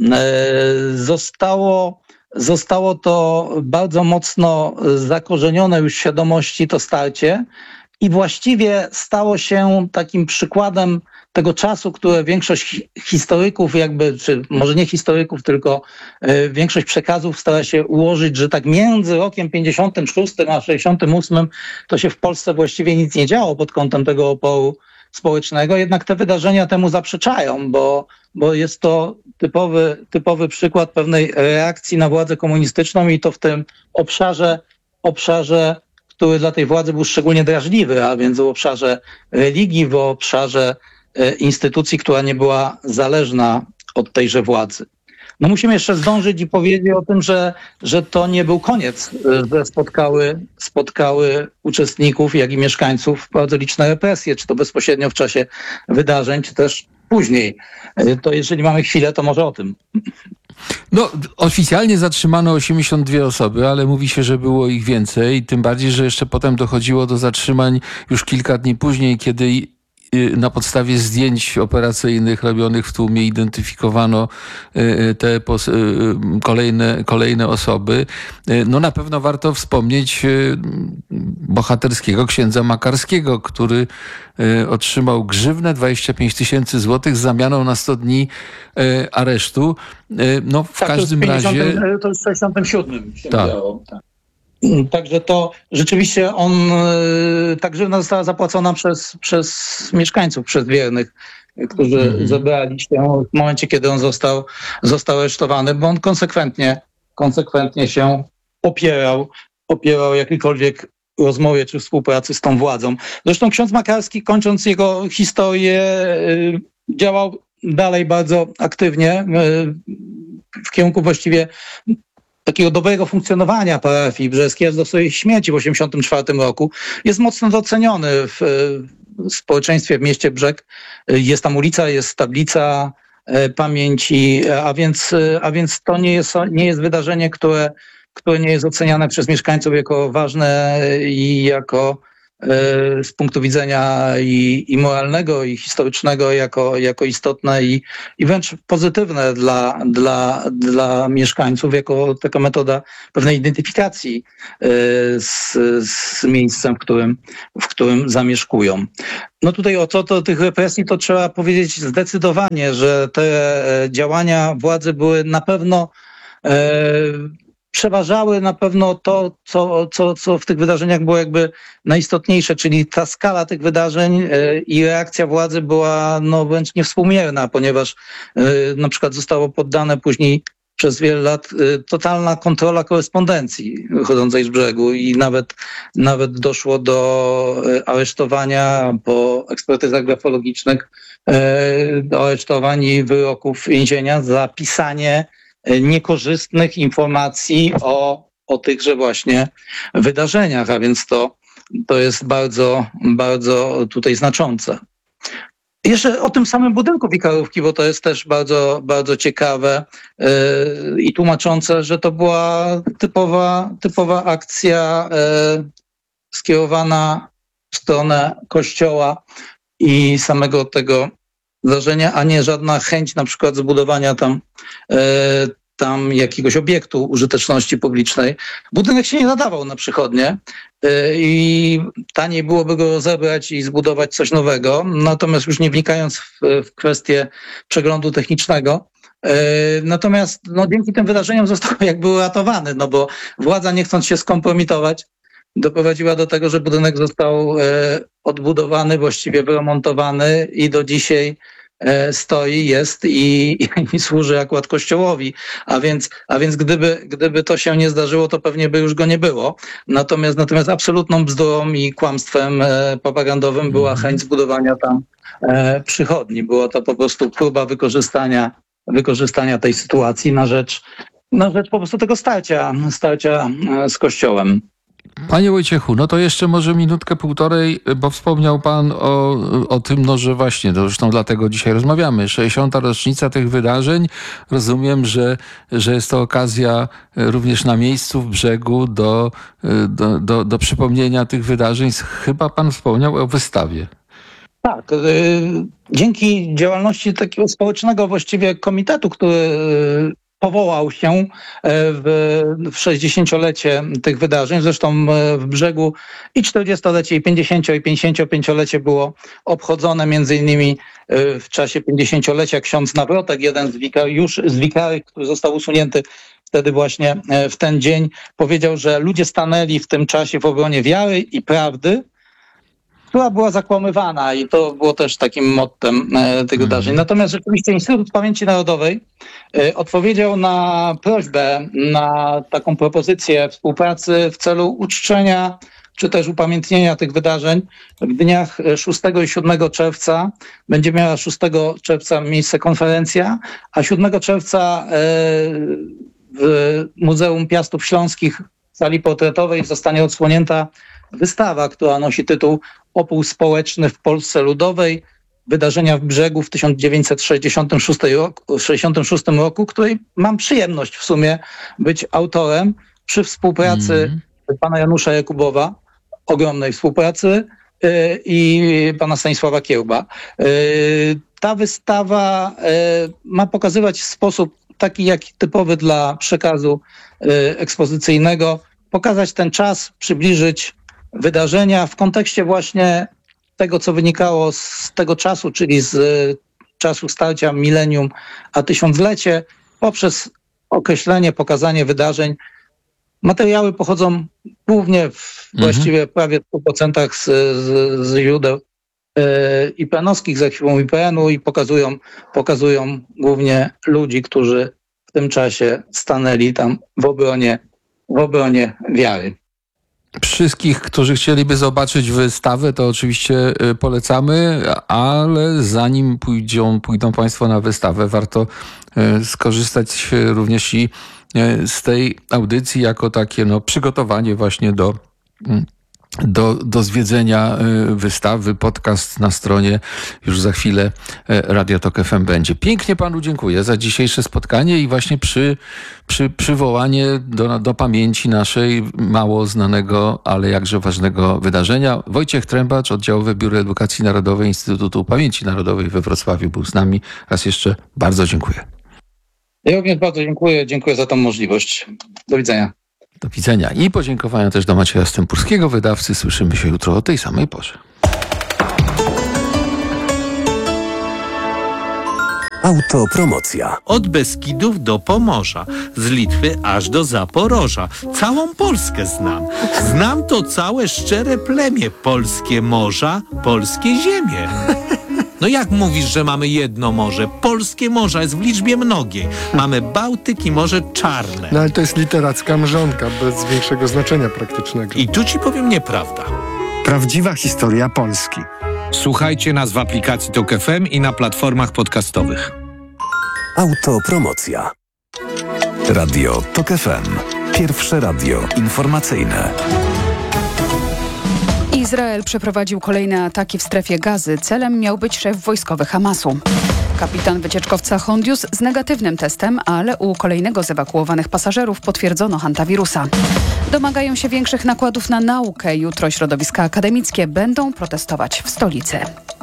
Zostało, zostało to bardzo mocno zakorzenione już w świadomości, to starcie, i właściwie stało się takim przykładem tego czasu, które większość historyków jakby, czy może nie historyków, tylko większość przekazów stara się ułożyć, że tak między rokiem pięćdziesiątym szóstym a sześćdziesiątym ósmym to się w Polsce właściwie nic nie działo pod kątem tego oporu społecznego, jednak te wydarzenia temu zaprzeczają, bo, bo jest to typowy, typowy przykład pewnej reakcji na władzę komunistyczną i to w tym obszarze, obszarze, który dla tej władzy był szczególnie drażliwy, a więc w obszarze religii, w obszarze instytucji, która nie była zależna od tejże władzy. No musimy jeszcze zdążyć i powiedzieć o tym, że, że to nie był koniec, że spotkały, spotkały uczestników, jak i mieszkańców bardzo liczne represje, czy to bezpośrednio w czasie wydarzeń, czy też później. To jeżeli mamy chwilę, to może o tym. No, oficjalnie zatrzymano osiemdziesiąt dwie osoby, ale mówi się, że było ich więcej, tym bardziej, że jeszcze potem dochodziło do zatrzymań już kilka dni później, kiedy na podstawie zdjęć operacyjnych robionych w tłumie identyfikowano te kolejne, kolejne osoby. No na pewno warto wspomnieć bohaterskiego księdza Makarskiego, który otrzymał grzywnę dwadzieścia pięć tysięcy złotych z zamianą na sto dni aresztu. No w tak, każdym to razie... To jest w sześćdziesiątym siódmym się tak. działo. Tak. Także to rzeczywiście on, ta grzywna została zapłacona przez, przez mieszkańców, przez wiernych, którzy mm. zebrali się w momencie, kiedy on został, został aresztowany, bo on konsekwentnie, konsekwentnie się opierał, opierał jakiejkolwiek rozmowie czy współpracy z tą władzą. Zresztą ksiądz Makarski, kończąc jego historię, działał dalej bardzo aktywnie w kierunku właściwie takiego dobrego funkcjonowania parafii brzeskiej, aż do swojej śmierci w osiemdziesiątym czwartym roku. Jest mocno doceniony w, w społeczeństwie w mieście Brzeg. Jest tam ulica, jest tablica pamięci, a więc, a więc to nie jest, nie jest wydarzenie, które, które nie jest oceniane przez mieszkańców jako ważne i jako z punktu widzenia i, i moralnego, i historycznego jako, jako istotne i, i wręcz pozytywne dla, dla, dla mieszkańców, jako taka metoda pewnej identyfikacji z, z miejscem, w którym, w którym zamieszkują. No tutaj o co do tych represji, to trzeba powiedzieć zdecydowanie, że te działania władzy były na pewno e, przeważały na pewno to, co, co, co w tych wydarzeniach było jakby najistotniejsze, czyli ta skala tych wydarzeń i reakcja władzy była no wręcz niewspółmierna, ponieważ na przykład zostało poddane później przez wiele lat totalna kontrola korespondencji wychodzącej z brzegu i nawet, nawet doszło do aresztowania po ekspertyzach grafologicznych, do aresztowań i wyroków więzienia za pisanie niekorzystnych informacji o, o tychże właśnie wydarzeniach, a więc to, to jest bardzo, bardzo tutaj znaczące. Jeszcze o tym samym budynku Wikarówki, bo to jest też bardzo, bardzo ciekawe yy, i tłumaczące, że to była typowa, typowa akcja yy, skierowana w stronę kościoła i samego tego zdarzenia, a nie żadna chęć na przykład zbudowania tam, yy, tam jakiegoś obiektu użyteczności publicznej. Budynek się nie nadawał na przychodnie yy, i taniej byłoby go rozebrać i zbudować coś nowego. Natomiast już nie wnikając w, w kwestię przeglądu technicznego, yy, natomiast no, dzięki tym wydarzeniom został jakby uratowany, no bo władza, nie chcąc się skompromitować, doprowadziła do tego, że budynek został e, odbudowany, właściwie wyremontowany i do dzisiaj e, stoi, jest i, i służy akurat kościołowi. A więc, a więc gdyby, gdyby to się nie zdarzyło, to pewnie by już go nie było. Natomiast, natomiast absolutną bzdurą i kłamstwem e, propagandowym była chęć zbudowania tam e, przychodni. Była to po prostu próba wykorzystania, wykorzystania tej sytuacji na rzecz, na rzecz po prostu tego starcia, starcia e, z kościołem. Panie Wojciechu, no to jeszcze może minutkę, półtorej, bo wspomniał pan o, o tym, no że właśnie, to zresztą dlatego dzisiaj rozmawiamy, sześćdziesiąta rocznica tych wydarzeń. Rozumiem, że, że jest to okazja również na miejscu, w brzegu do, do, do, do przypomnienia tych wydarzeń. Chyba pan wspomniał o wystawie. Tak, dzięki działalności takiego społecznego właściwie komitetu, który powołał się w, w sześćdziesięciolecie tych wydarzeń. Zresztą w Brzegu i czterdziestolecie, i pięćdziesięcio, i pięćdziesięciopięciolecie było obchodzone. Między innymi w czasie pięćdziesięciolecia ksiądz Nawrotek, jeden z wikariuszy, z wikary, który został usunięty wtedy właśnie w ten dzień, powiedział, że ludzie stanęli w tym czasie w obronie wiary i prawdy, która była zakłamywana i to było też takim mottem e, tych wydarzeń. Natomiast rzeczywiście Instytut Pamięci Narodowej e, odpowiedział na prośbę, na taką propozycję współpracy w celu uczczenia czy też upamiętnienia tych wydarzeń. W dniach szóstego i siódmego czerwca będzie miała szóstego czerwca miejsce konferencja, a siódmego czerwca e, w Muzeum Piastów Śląskich w sali portretowej zostanie odsłonięta wystawa, która nosi tytuł Opór społeczny w Polsce Ludowej, wydarzenia w Brzegu w tysiąc dziewięćset sześćdziesiątym szóstym roku, sześćdziesiątym szóstym roku, której mam przyjemność w sumie być autorem przy współpracy mm. pana Janusza Jakubowa, ogromnej współpracy, yy, i pana Stanisława Kiełba. Yy, ta wystawa yy, ma pokazywać w sposób taki, jak typowy dla przekazu yy, ekspozycyjnego, pokazać ten czas, przybliżyć wydarzenia w kontekście właśnie tego, co wynikało z tego czasu, czyli z czasu starcia milenium a tysiąclecie, poprzez określenie, pokazanie wydarzeń. Materiały pochodzą głównie w mhm. właściwie prawie w stu procentach z, z, z źródeł yy, I P N-owskich, z archiwum I P N-u i pokazują, pokazują głównie ludzi, którzy w tym czasie stanęli tam w obronie, w obronie wiary. Wszystkich, którzy chcieliby zobaczyć wystawę, to oczywiście polecamy, ale zanim pójdą, pójdą Państwo na wystawę, warto skorzystać również i z tej audycji jako takie no, przygotowanie właśnie do do, do zwiedzenia wystawy, podcast na stronie już za chwilę Radio Tok F M będzie. Pięknie panu dziękuję za dzisiejsze spotkanie i właśnie przy, przy przywołanie do, do pamięci naszej mało znanego, ale jakże ważnego wydarzenia. Wojciech Trębacz, Oddziałowe Biuro Edukacji Narodowej Instytutu Pamięci Narodowej we Wrocławiu był z nami. Raz jeszcze bardzo dziękuję. Ja również bardzo dziękuję. Dziękuję za tą możliwość. Do widzenia. Do widzenia i podziękowania też do Macieja Stępurskiego, wydawcy. Słyszymy się jutro o tej samej porze. Autopromocja. Od Beskidów do Pomorza, z Litwy aż do Zaporoża. Całą Polskę znam. Znam to całe szczere plemię. Polskie morza, polskie ziemie. No jak mówisz, że mamy jedno morze? Polskie morze jest w liczbie mnogiej. Mamy Bałtyk i Morze Czarne. No ale to jest literacka mrzonka, bez większego znaczenia praktycznego. I tu ci powiem nieprawda. Prawdziwa historia Polski. Słuchajcie nas w aplikacji Tok F M i na platformach podcastowych. Autopromocja. Radio Tok F M. Pierwsze radio informacyjne. Izrael przeprowadził kolejne ataki w strefie Gazy. Celem miał być szef wojskowy Hamasu. Kapitan wycieczkowca Hondius z negatywnym testem, ale u kolejnego z ewakuowanych pasażerów potwierdzono hantawirusa. Domagają się większych nakładów na naukę. Jutro środowiska akademickie będą protestować w stolicy.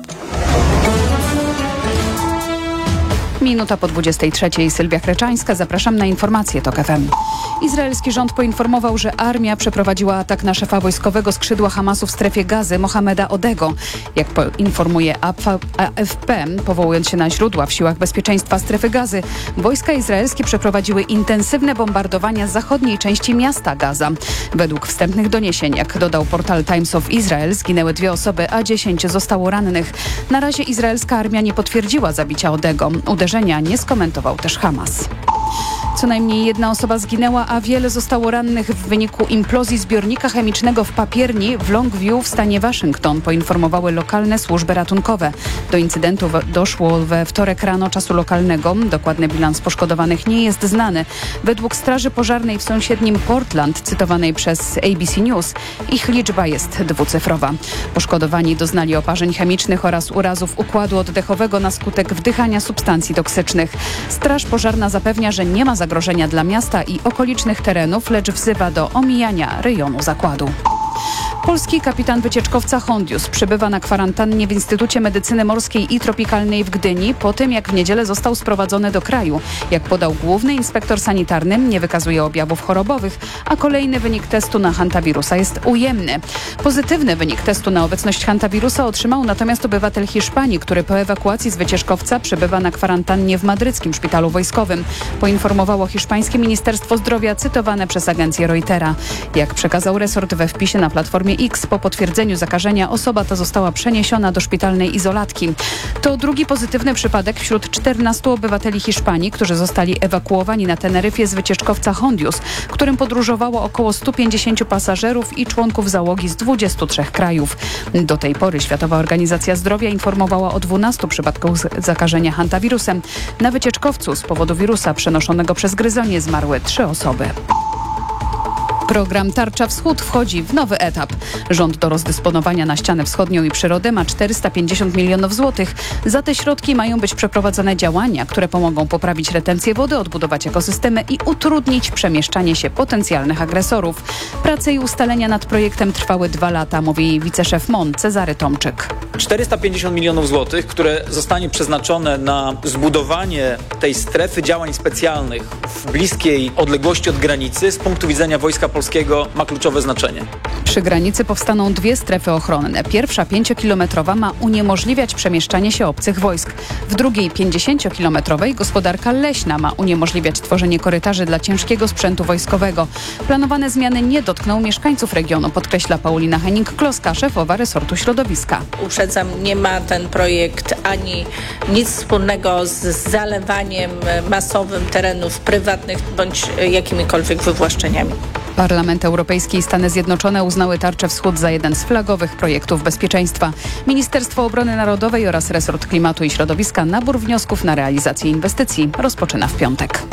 Minuta po dwudziestej trzeciej. Sylwia Kreczańska. Zapraszam na informacje Tok F M. Izraelski rząd poinformował, że armia przeprowadziła atak na szefa wojskowego skrzydła Hamasu w strefie Gazy, Mohameda Odego. Jak poinformuje A F P, powołując się na źródła w siłach bezpieczeństwa strefy Gazy, wojska izraelskie przeprowadziły intensywne bombardowania zachodniej części miasta Gaza. Według wstępnych doniesień, jak dodał portal Times of Israel, zginęły dwie osoby, a dziesięć zostało rannych. Na razie izraelska armia nie potwierdziła zabicia Odego. Uderzenia nie skomentował też Hamas. Co najmniej jedna osoba zginęła, a wiele zostało rannych w wyniku implozji zbiornika chemicznego w Papierni w Longview w stanie Waszyngton, poinformowały lokalne służby ratunkowe. Do incydentu doszło we wtorek rano czasu lokalnego. Dokładny bilans poszkodowanych nie jest znany. Według Straży Pożarnej w sąsiednim Portland, cytowanej przez A B C News, ich liczba jest dwucyfrowa. Poszkodowani doznali oparzeń chemicznych oraz urazów układu oddechowego na skutek wdychania substancji toksycznych. Straż Pożarna zapewnia, że nie ma zagrożenia dla miasta i okolicznych terenów, lecz wzywa do omijania rejonu zakładu. Polski kapitan wycieczkowca Hondius przebywa na kwarantannie w Instytucie Medycyny Morskiej i Tropikalnej w Gdyni po tym, jak w niedzielę został sprowadzony do kraju. Jak podał główny inspektor sanitarny, nie wykazuje objawów chorobowych, a kolejny wynik testu na hantawirusa jest ujemny. Pozytywny wynik testu na obecność hantawirusa otrzymał natomiast obywatel Hiszpanii, który po ewakuacji z wycieczkowca przebywa na kwarantannie w madryckim szpitalu wojskowym. Poinformowało hiszpańskie Ministerstwo Zdrowia cytowane przez agencję Reutera. Jak przekazał resort we wpisie na platformie X, po potwierdzeniu zakażenia osoba ta została przeniesiona do szpitalnej izolatki. To drugi pozytywny przypadek wśród czternastu obywateli Hiszpanii, którzy zostali ewakuowani na Teneryfie z wycieczkowca Hondius, którym podróżowało około stu pięćdziesięciu pasażerów i członków załogi z dwudziestu trzech krajów. Do tej pory Światowa Organizacja Zdrowia informowała o dwunastu przypadkach zakażenia hantawirusem. Na wycieczkowcu z powodu wirusa przenoszonego przez gryzonie zmarły trzy osoby. Program Tarcza Wschód wchodzi w nowy etap. Rząd do rozdysponowania na ścianę wschodnią i przyrodę ma czterysta pięćdziesiąt milionów złotych. Za te środki mają być przeprowadzone działania, które pomogą poprawić retencję wody, odbudować ekosystemy i utrudnić przemieszczanie się potencjalnych agresorów. Prace i ustalenia nad projektem trwały dwa lata, mówi wiceszef M O N Cezary Tomczyk. czterysta pięćdziesiąt milionów złotych, które zostanie przeznaczone na zbudowanie tej strefy działań specjalnych w bliskiej odległości od granicy, z punktu widzenia Wojska Polskiego ma kluczowe znaczenie. Przy granicy powstaną dwie strefy ochronne. Pierwsza, pięciokilometrowa, ma uniemożliwiać przemieszczanie się obcych wojsk. W drugiej, pięćdziesięciokilometrowej, gospodarka leśna ma uniemożliwiać tworzenie korytarzy dla ciężkiego sprzętu wojskowego. Planowane zmiany nie dotkną mieszkańców regionu, podkreśla Paulina Henning-Kloska, szefowa resortu środowiska. Uprzedzam, nie ma ten projekt ani nic wspólnego z zalewaniem masowym terenów prywatnych bądź jakimikolwiek wywłaszczeniami. Parlament Europejski i Stany Zjednoczone uznały Tarczę Wschód za jeden z flagowych projektów bezpieczeństwa. Ministerstwo Obrony Narodowej oraz Resort Klimatu i Środowiska nabór wniosków na realizację inwestycji rozpoczyna w piątek.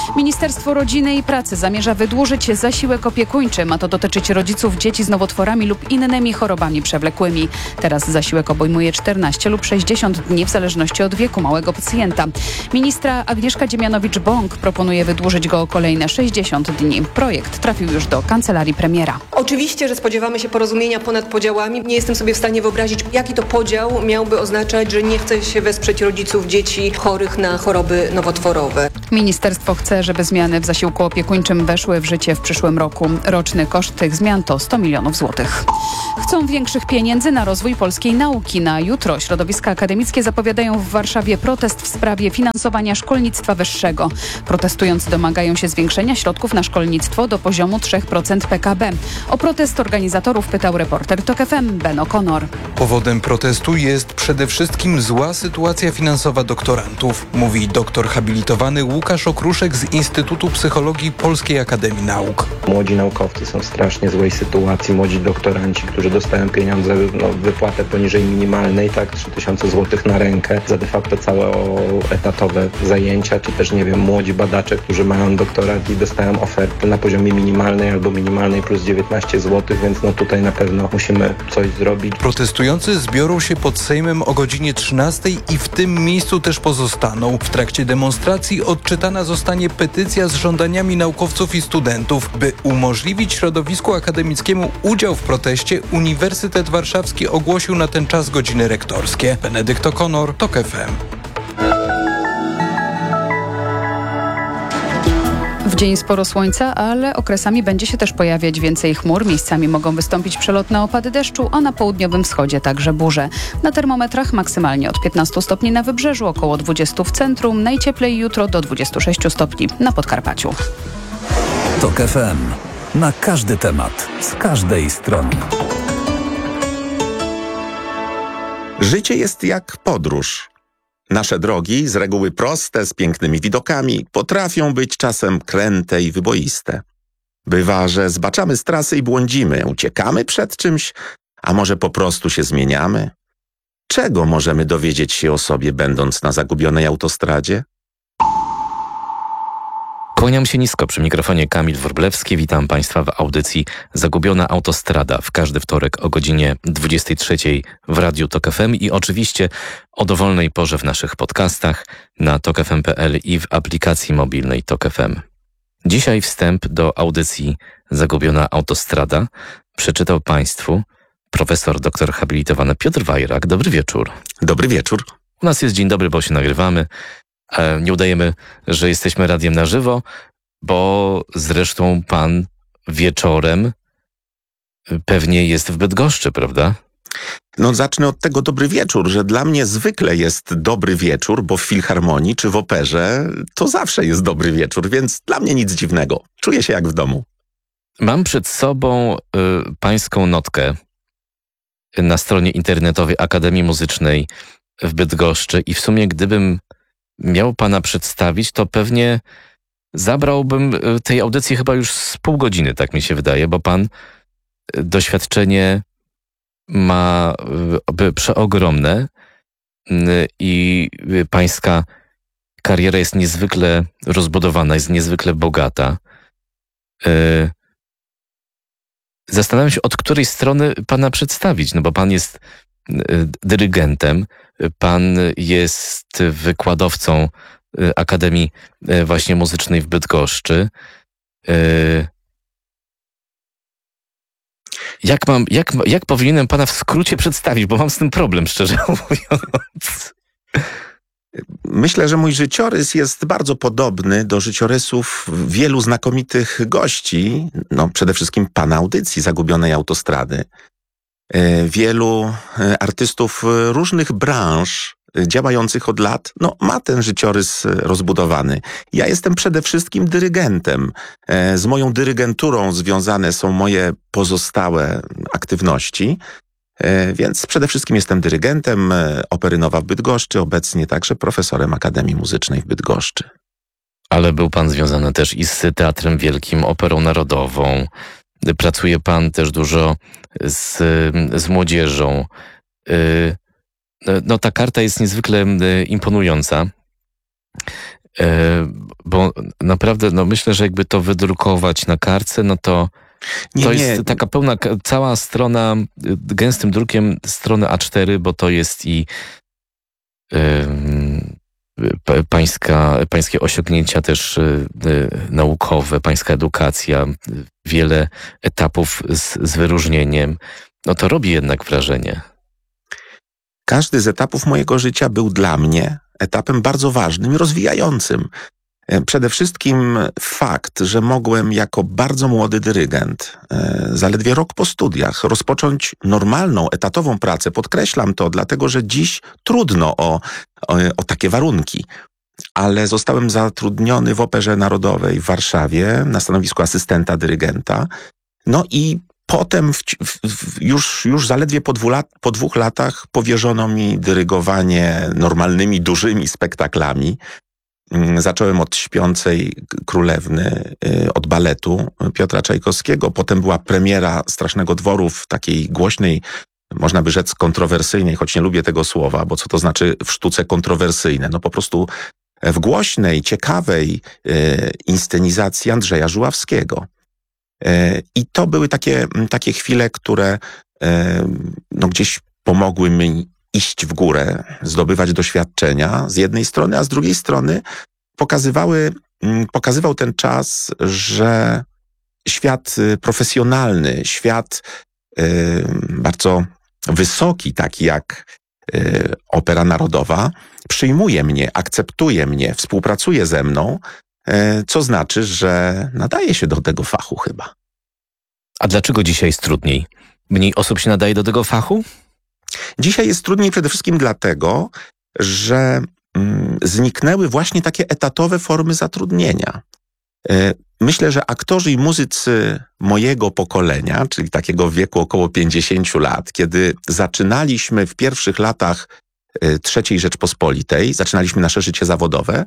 Ministerstwo Rodziny i Pracy zamierza wydłużyć zasiłek opiekuńczy. Ma to dotyczyć rodziców dzieci z nowotworami lub innymi chorobami przewlekłymi. Teraz zasiłek obejmuje czternaście lub sześćdziesiąt dni w zależności od wieku małego pacjenta. Ministra Agnieszka Dziemianowicz-Bąk proponuje wydłużyć go o kolejne sześćdziesiąt dni. Projekt trafił już do kancelarii premiera. Oczywiście, że spodziewamy się porozumienia ponad podziałami. Nie jestem sobie w stanie wyobrazić, jaki to podział miałby oznaczać, że nie chce się wesprzeć rodziców dzieci chorych na choroby nowotworowe. Ministerstwo chce, żeby zmiany w zasiłku opiekuńczym weszły w życie w przyszłym roku. Roczny koszt tych zmian to sto milionów złotych. Chcą większych pieniędzy na rozwój polskiej nauki. Na jutro środowiska akademickie zapowiadają w Warszawie protest w sprawie finansowania szkolnictwa wyższego. Protestujący domagają się zwiększenia środków na szkolnictwo do poziomu trzy procent P K B. O protest organizatorów pytał reporter TOK F M Ben O'Connor. Powodem protestu jest przede wszystkim zła sytuacja finansowa doktorantów, mówi doktor habilitowany Łukasz Okruszek z Instytutu Psychologii Polskiej Akademii Nauk. Młodzi naukowcy są w strasznie złej sytuacji, młodzi doktoranci, którzy dostają pieniądze, no, wypłatę poniżej minimalnej, tak, trzy tysiące złotych na rękę, za de facto całe etatowe zajęcia, czy też, nie wiem, młodzi badacze, którzy mają doktorat i dostają oferty na poziomie minimalnej albo minimalnej plus dziewiętnaście złotych, więc no tutaj na pewno musimy coś zrobić. Protestujący zbiorą się pod Sejmem o godzinie trzynastej i w tym miejscu też pozostaną. W trakcie demonstracji odczytana zostanie petycja z żądaniami naukowców i studentów. By umożliwić środowisku akademickiemu udział w proteście, Uniwersytet Warszawski ogłosił na ten czas godziny rektorskie. Benedykt O'Connor, TOK F M. W dzień sporo słońca, ale okresami będzie się też pojawiać więcej chmur. Miejscami mogą wystąpić przelotne opady deszczu, a na południowym wschodzie także burze. Na termometrach maksymalnie od piętnastu stopni na wybrzeżu, około dwudziestu w centrum, najcieplej jutro do dwudziestu sześciu stopni na Podkarpaciu. TOK F M. Na każdy temat, z każdej strony. Życie jest jak podróż. Nasze drogi, z reguły proste, z pięknymi widokami, potrafią być czasem kręte i wyboiste. Bywa, że zbaczamy z trasy i błądzimy, uciekamy przed czymś, a może po prostu się zmieniamy? Czego możemy dowiedzieć się o sobie, będąc na zagubionej autostradzie? Kłaniam się nisko, przy mikrofonie Kamil Wróblewski. Witam Państwa w audycji Zagubiona Autostrada w każdy wtorek o godzinie dwudziestej trzeciej w Radiu TOK F M i oczywiście o dowolnej porze w naszych podcastach na tok f m kropka p l i w aplikacji mobilnej TOK F M. Dzisiaj wstęp do audycji Zagubiona Autostrada przeczytał Państwu profesor doktor habilitowany Piotr Wajrak. Dobry wieczór. Dobry wieczór. U nas jest dzień dobry, bo się nagrywamy. Nie udajemy, że jesteśmy radiem na żywo, bo zresztą pan wieczorem pewnie jest w Bydgoszczy, prawda? No zacznę od tego dobry wieczór, że dla mnie zwykle jest dobry wieczór, bo w filharmonii czy w operze to zawsze jest dobry wieczór, więc dla mnie nic dziwnego. Czuję się jak w domu. Mam przed sobą y, pańską notkę na stronie internetowej Akademii Muzycznej w Bydgoszczy i w sumie gdybym miał pana przedstawić, to pewnie zabrałbym tej audycji chyba już z pół godziny, tak mi się wydaje, bo pan doświadczenie ma przeogromne i pańska kariera jest niezwykle rozbudowana, jest niezwykle bogata. Zastanawiam się, od której strony pana przedstawić, no bo pan jest dyrygentem, pan jest wykładowcą Akademii właśnie Muzycznej w Bydgoszczy. Jak mam, jak, jak powinienem pana w skrócie przedstawić, bo mam z tym problem, szczerze mówiąc. Myślę, że mój życiorys jest bardzo podobny do życiorysów wielu znakomitych gości, no przede wszystkim pana audycji Zagubionej Autostrady. Wielu artystów różnych branż działających od lat, no ma ten życiorys rozbudowany. Ja jestem przede wszystkim dyrygentem. Z moją dyrygenturą związane są moje pozostałe aktywności, więc przede wszystkim jestem dyrygentem Opery Nowa w Bydgoszczy, obecnie także profesorem Akademii Muzycznej w Bydgoszczy. Ale był pan związany też i z Teatrem Wielkim, Operą Narodową. Pracuje pan też dużo z, z młodzieżą. No ta karta jest niezwykle imponująca. Bo naprawdę, no myślę, że jakby to wydrukować na kartce, no to Nie, to nie. jest taka pełna, cała strona, gęstym drukiem strony A cztery, bo to jest i yy, pańska, pańskie osiągnięcia też yy, naukowe, pańska edukacja, wiele etapów z, z wyróżnieniem. No to robi jednak wrażenie. Każdy z etapów mojego życia był dla mnie etapem bardzo ważnym i rozwijającym. Przede wszystkim fakt, że mogłem jako bardzo młody dyrygent, zaledwie rok po studiach, rozpocząć normalną, etatową pracę. Podkreślam to, dlatego że dziś trudno o, o, o takie warunki. Ale zostałem zatrudniony w Operze Narodowej w Warszawie na stanowisku asystenta dyrygenta. No i potem w, w, już, już zaledwie po, dwu lat, po dwóch latach powierzono mi dyrygowanie normalnymi, dużymi spektaklami. Zacząłem od Śpiącej Królewny, od baletu Piotra Czajkowskiego. Potem była premiera Strasznego Dworu w takiej głośnej, można by rzec kontrowersyjnej, choć nie lubię tego słowa, bo co to znaczy w sztuce kontrowersyjne? No po prostu w głośnej, ciekawej inscenizacji Andrzeja Żuławskiego. I to były takie, takie chwile, które no, gdzieś pomogły mi iść w górę, zdobywać doświadczenia z jednej strony, a z drugiej strony pokazywały, pokazywał ten czas, że świat profesjonalny, świat bardzo wysoki, taki jak Opera Narodowa, przyjmuje mnie, akceptuje mnie, współpracuje ze mną, co znaczy, że nadaje się do tego fachu chyba. A dlaczego dzisiaj jest trudniej? Mniej osób się nadaje do tego fachu? Dzisiaj jest trudniej przede wszystkim dlatego, że mm, zniknęły właśnie takie etatowe formy zatrudnienia. Myślę, że aktorzy i muzycy mojego pokolenia, czyli takiego w wieku około pięćdziesięciu lat, kiedy zaczynaliśmy w pierwszych latach trzeciej Rzeczpospolitej, zaczynaliśmy nasze życie zawodowe,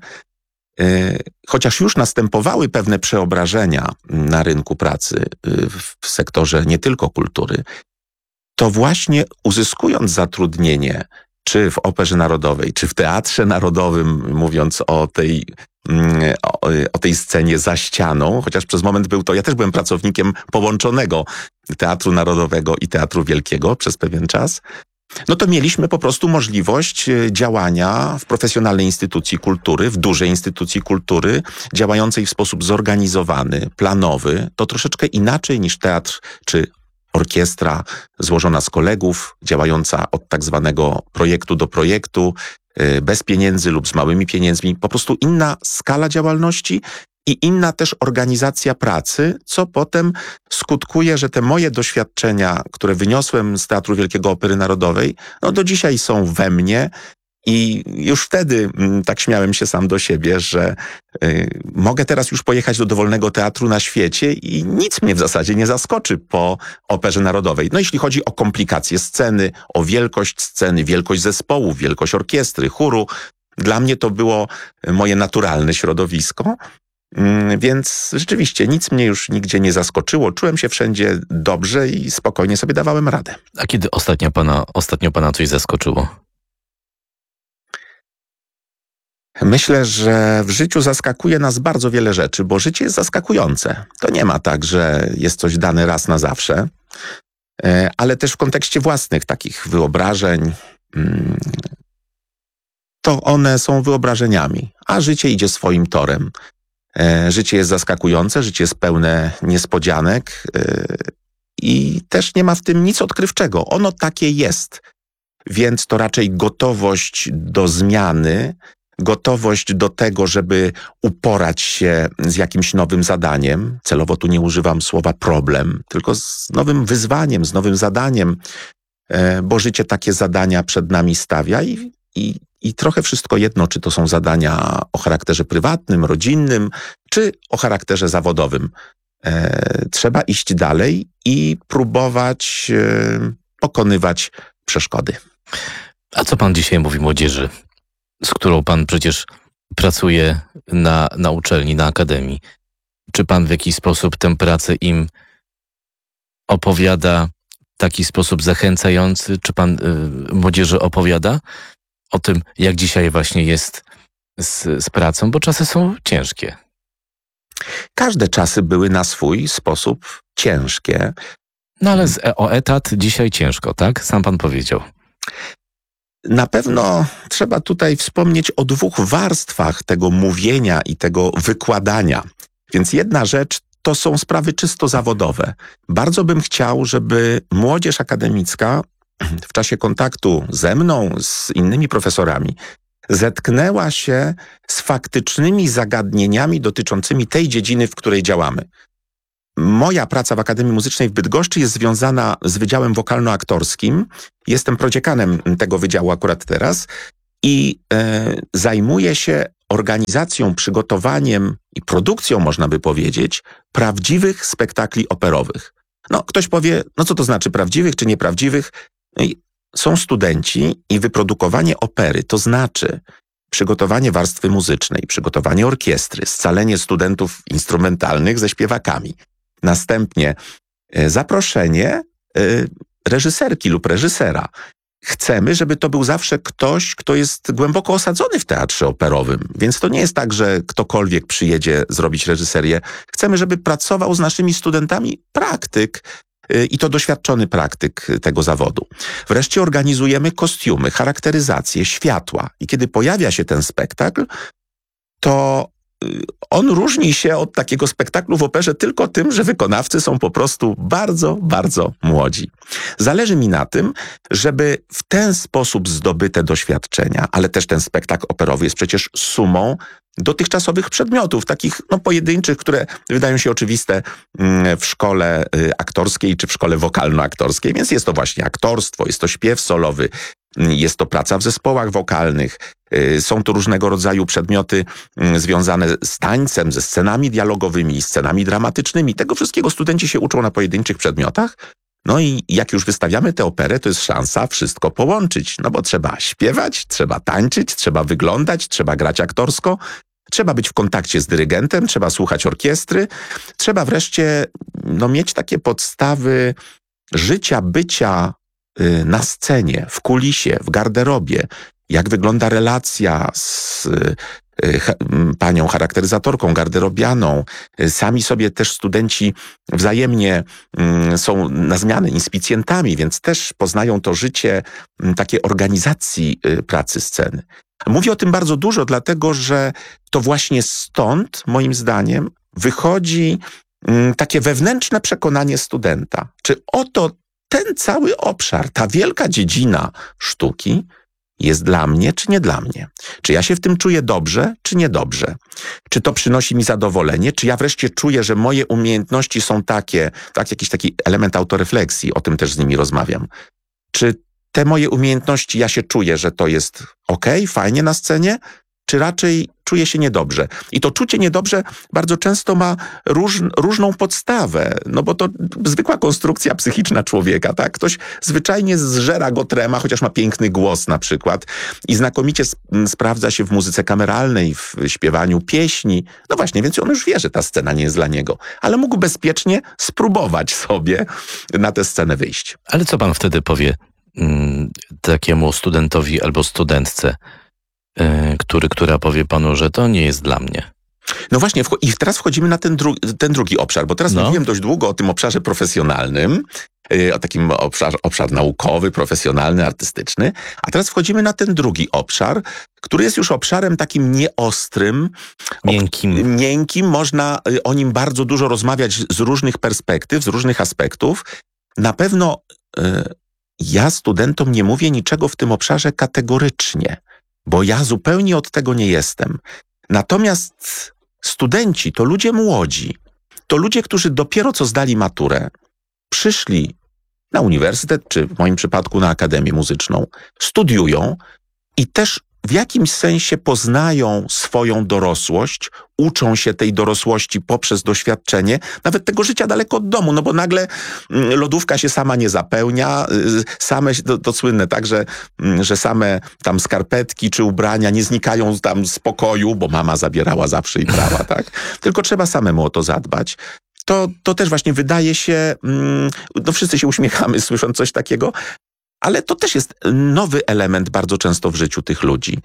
chociaż już następowały pewne przeobrażenia na rynku pracy w sektorze nie tylko kultury, to właśnie uzyskując zatrudnienie, czy w Operze Narodowej, czy w Teatrze Narodowym, mówiąc o tej, o, o tej scenie za ścianą, chociaż przez moment był to, ja też byłem pracownikiem połączonego Teatru Narodowego i Teatru Wielkiego przez pewien czas, no to mieliśmy po prostu możliwość działania w profesjonalnej instytucji kultury, w dużej instytucji kultury, działającej w sposób zorganizowany, planowy. To troszeczkę inaczej niż teatr czy orkiestra złożona z kolegów, działająca od tak zwanego projektu do projektu, bez pieniędzy lub z małymi pieniędzmi. Po prostu inna skala działalności i inna też organizacja pracy, co potem skutkuje, że te moje doświadczenia, które wyniosłem z Teatru Wielkiego Opery Narodowej, no do dzisiaj są we mnie. I już wtedy m, tak śmiałem się sam do siebie, że y, mogę teraz już pojechać do dowolnego teatru na świecie i nic mnie w zasadzie nie zaskoczy po Operze Narodowej. No jeśli chodzi o komplikacje sceny, o wielkość sceny, wielkość zespołu, wielkość orkiestry, chóru, dla mnie to było moje naturalne środowisko. Mm, więc rzeczywiście nic mnie już nigdzie nie zaskoczyło. Czułem się wszędzie dobrze i spokojnie sobie dawałem radę. A kiedy ostatnio pana, ostatnio pana coś zaskoczyło? Myślę, że w życiu zaskakuje nas bardzo wiele rzeczy, bo życie jest zaskakujące. To nie ma tak, że jest coś dane raz na zawsze, ale też w kontekście własnych takich wyobrażeń, to one są wyobrażeniami, a życie idzie swoim torem. Życie jest zaskakujące, życie jest pełne niespodzianek i też nie ma w tym nic odkrywczego. Ono takie jest, więc to raczej gotowość do zmiany, gotowość do tego, żeby uporać się z jakimś nowym zadaniem. Celowo tu nie używam słowa problem, tylko z nowym wyzwaniem, z nowym zadaniem, bo życie takie zadania przed nami stawia i, i, i trochę wszystko jedno, czy to są zadania o charakterze prywatnym, rodzinnym, czy o charakterze zawodowym. Trzeba iść dalej i próbować pokonywać przeszkody. A co pan dzisiaj mówi młodzieży, z którą pan przecież pracuje na, na uczelni, na akademii? Czy pan w jakiś sposób tę pracę im opowiada w taki sposób zachęcający? Czy pan y, młodzieży opowiada o tym, jak dzisiaj właśnie jest z, z pracą, bo czasy są ciężkie. Każde czasy były na swój sposób ciężkie. No ale z, o etat dzisiaj ciężko, tak? Sam pan powiedział. Na pewno trzeba tutaj wspomnieć o dwóch warstwach tego mówienia i tego wykładania. Więc jedna rzecz to są sprawy czysto zawodowe. Bardzo bym chciał, żeby młodzież akademicka w czasie kontaktu ze mną, z innymi profesorami, zetknęła się z faktycznymi zagadnieniami dotyczącymi tej dziedziny, w której działamy. Moja praca w Akademii Muzycznej w Bydgoszczy jest związana z Wydziałem Wokalno-Aktorskim. Jestem prodziekanem tego wydziału akurat teraz i e, zajmuję się organizacją, przygotowaniem i produkcją, można by powiedzieć, prawdziwych spektakli operowych. No, ktoś powie, no co to znaczy prawdziwych czy nieprawdziwych? Są studenci i wyprodukowanie opery, to znaczy przygotowanie warstwy muzycznej, przygotowanie orkiestry, scalenie studentów instrumentalnych ze śpiewakami. Następnie zaproszenie reżyserki lub reżysera. Chcemy, żeby to był zawsze ktoś, kto jest głęboko osadzony w teatrze operowym. Więc to nie jest tak, że ktokolwiek przyjedzie zrobić reżyserię. Chcemy, żeby pracował z naszymi studentami praktyk i to doświadczony praktyk tego zawodu. Wreszcie organizujemy kostiumy, charakteryzację, światła. I kiedy pojawia się ten spektakl, to on różni się od takiego spektaklu w operze tylko tym, że wykonawcy są po prostu bardzo, bardzo młodzi. Zależy mi na tym, żeby w ten sposób zdobyte doświadczenia, ale też ten spektakl operowy jest przecież sumą dotychczasowych przedmiotów, takich no, pojedynczych, które wydają się oczywiste w szkole aktorskiej czy w szkole wokalno-aktorskiej, więc jest to właśnie aktorstwo, jest to śpiew solowy, jest to praca w zespołach wokalnych, są to różnego rodzaju przedmioty związane z tańcem, ze scenami dialogowymi, scenami dramatycznymi. Tego wszystkiego studenci się uczą na pojedynczych przedmiotach. No i jak już wystawiamy tę operę, to jest szansa wszystko połączyć, no bo trzeba śpiewać, trzeba tańczyć, trzeba wyglądać, trzeba grać aktorsko, trzeba być w kontakcie z dyrygentem, trzeba słuchać orkiestry, trzeba wreszcie no, mieć takie podstawy życia, bycia y, na scenie, w kulisie, w garderobie, jak wygląda relacja z y, panią charakteryzatorką, garderobianą. Sami sobie też studenci wzajemnie są na zmianę inspicjentami, więc też poznają to życie takiej organizacji pracy sceny. Mówię o tym bardzo dużo, dlatego że to właśnie stąd, moim zdaniem, wychodzi takie wewnętrzne przekonanie studenta. Czy oto ten cały obszar, ta wielka dziedzina sztuki jest dla mnie, czy nie dla mnie? Czy ja się w tym czuję dobrze, czy niedobrze? Czy to przynosi mi zadowolenie? Czy ja wreszcie czuję, że moje umiejętności są takie, tak, jakiś taki element autorefleksji, o tym też z nimi rozmawiam. Czy te moje umiejętności, ja się czuję, że to jest okej, fajnie na scenie, czy raczej czuję się niedobrze? I to czucie niedobrze bardzo często ma róż, różną podstawę, no bo to zwykła konstrukcja psychiczna człowieka, tak? Ktoś zwyczajnie zżera go trema, chociaż ma piękny głos na przykład i znakomicie sp- sprawdza się w muzyce kameralnej, w śpiewaniu pieśni. No właśnie, więc on już wie, że ta scena nie jest dla niego, ale mógł bezpiecznie spróbować sobie na tę scenę wyjść. Ale co pan wtedy powie mm, takiemu studentowi albo studentce, Który, która powie panu, że to nie jest dla mnie? No właśnie, i teraz wchodzimy na ten, dru- ten drugi obszar, bo teraz no. mówiłem dość długo o tym obszarze profesjonalnym, o takim obszar, obszar naukowy, profesjonalny, artystyczny, a teraz wchodzimy na ten drugi obszar, który jest już obszarem takim nieostrym, miękkim. Ob- miękkim, można o nim bardzo dużo rozmawiać z różnych perspektyw, z różnych aspektów. Na pewno y, ja studentom nie mówię niczego w tym obszarze kategorycznie, bo ja zupełnie od tego nie jestem. Natomiast studenci to ludzie młodzi, to ludzie, którzy dopiero co zdali maturę, przyszli na uniwersytet, czy w moim przypadku na Akademię Muzyczną, studiują i też w jakimś sensie poznają swoją dorosłość, uczą się tej dorosłości poprzez doświadczenie, nawet tego życia daleko od domu, no bo nagle lodówka się sama nie zapełnia, same, to, to słynne tak, że, że same tam skarpetki czy ubrania nie znikają tam z pokoju, bo mama zabierała zawsze i brała, tak? Tylko trzeba samemu o to zadbać. To, to też właśnie wydaje się, no wszyscy się uśmiechamy słysząc coś takiego, ale to też jest nowy element bardzo często w życiu tych ludzi.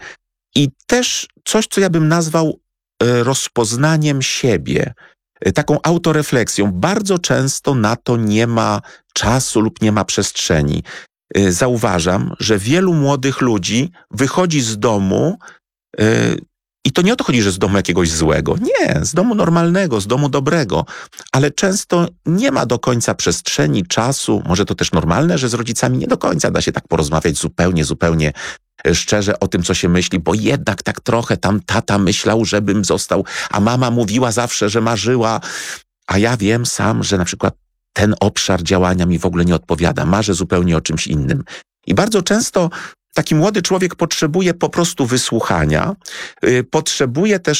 I też coś, co ja bym nazwał e, rozpoznaniem siebie, e, taką autorefleksją. Bardzo często na to nie ma czasu lub nie ma przestrzeni. E, zauważam, że wielu młodych ludzi wychodzi z domu e, i to nie o to chodzi, że z domu jakiegoś złego. Nie, z domu normalnego, z domu dobrego. Ale często nie ma do końca przestrzeni, czasu. Może to też normalne, że z rodzicami nie do końca da się tak porozmawiać zupełnie, zupełnie szczerze o tym, co się myśli, bo jednak tak trochę tam tata myślał, żebym został, a mama mówiła zawsze, że marzyła, a ja wiem sam, że na przykład ten obszar działania mi w ogóle nie odpowiada. Marzę zupełnie o czymś innym. I bardzo często taki młody człowiek potrzebuje po prostu wysłuchania, yy, potrzebuje też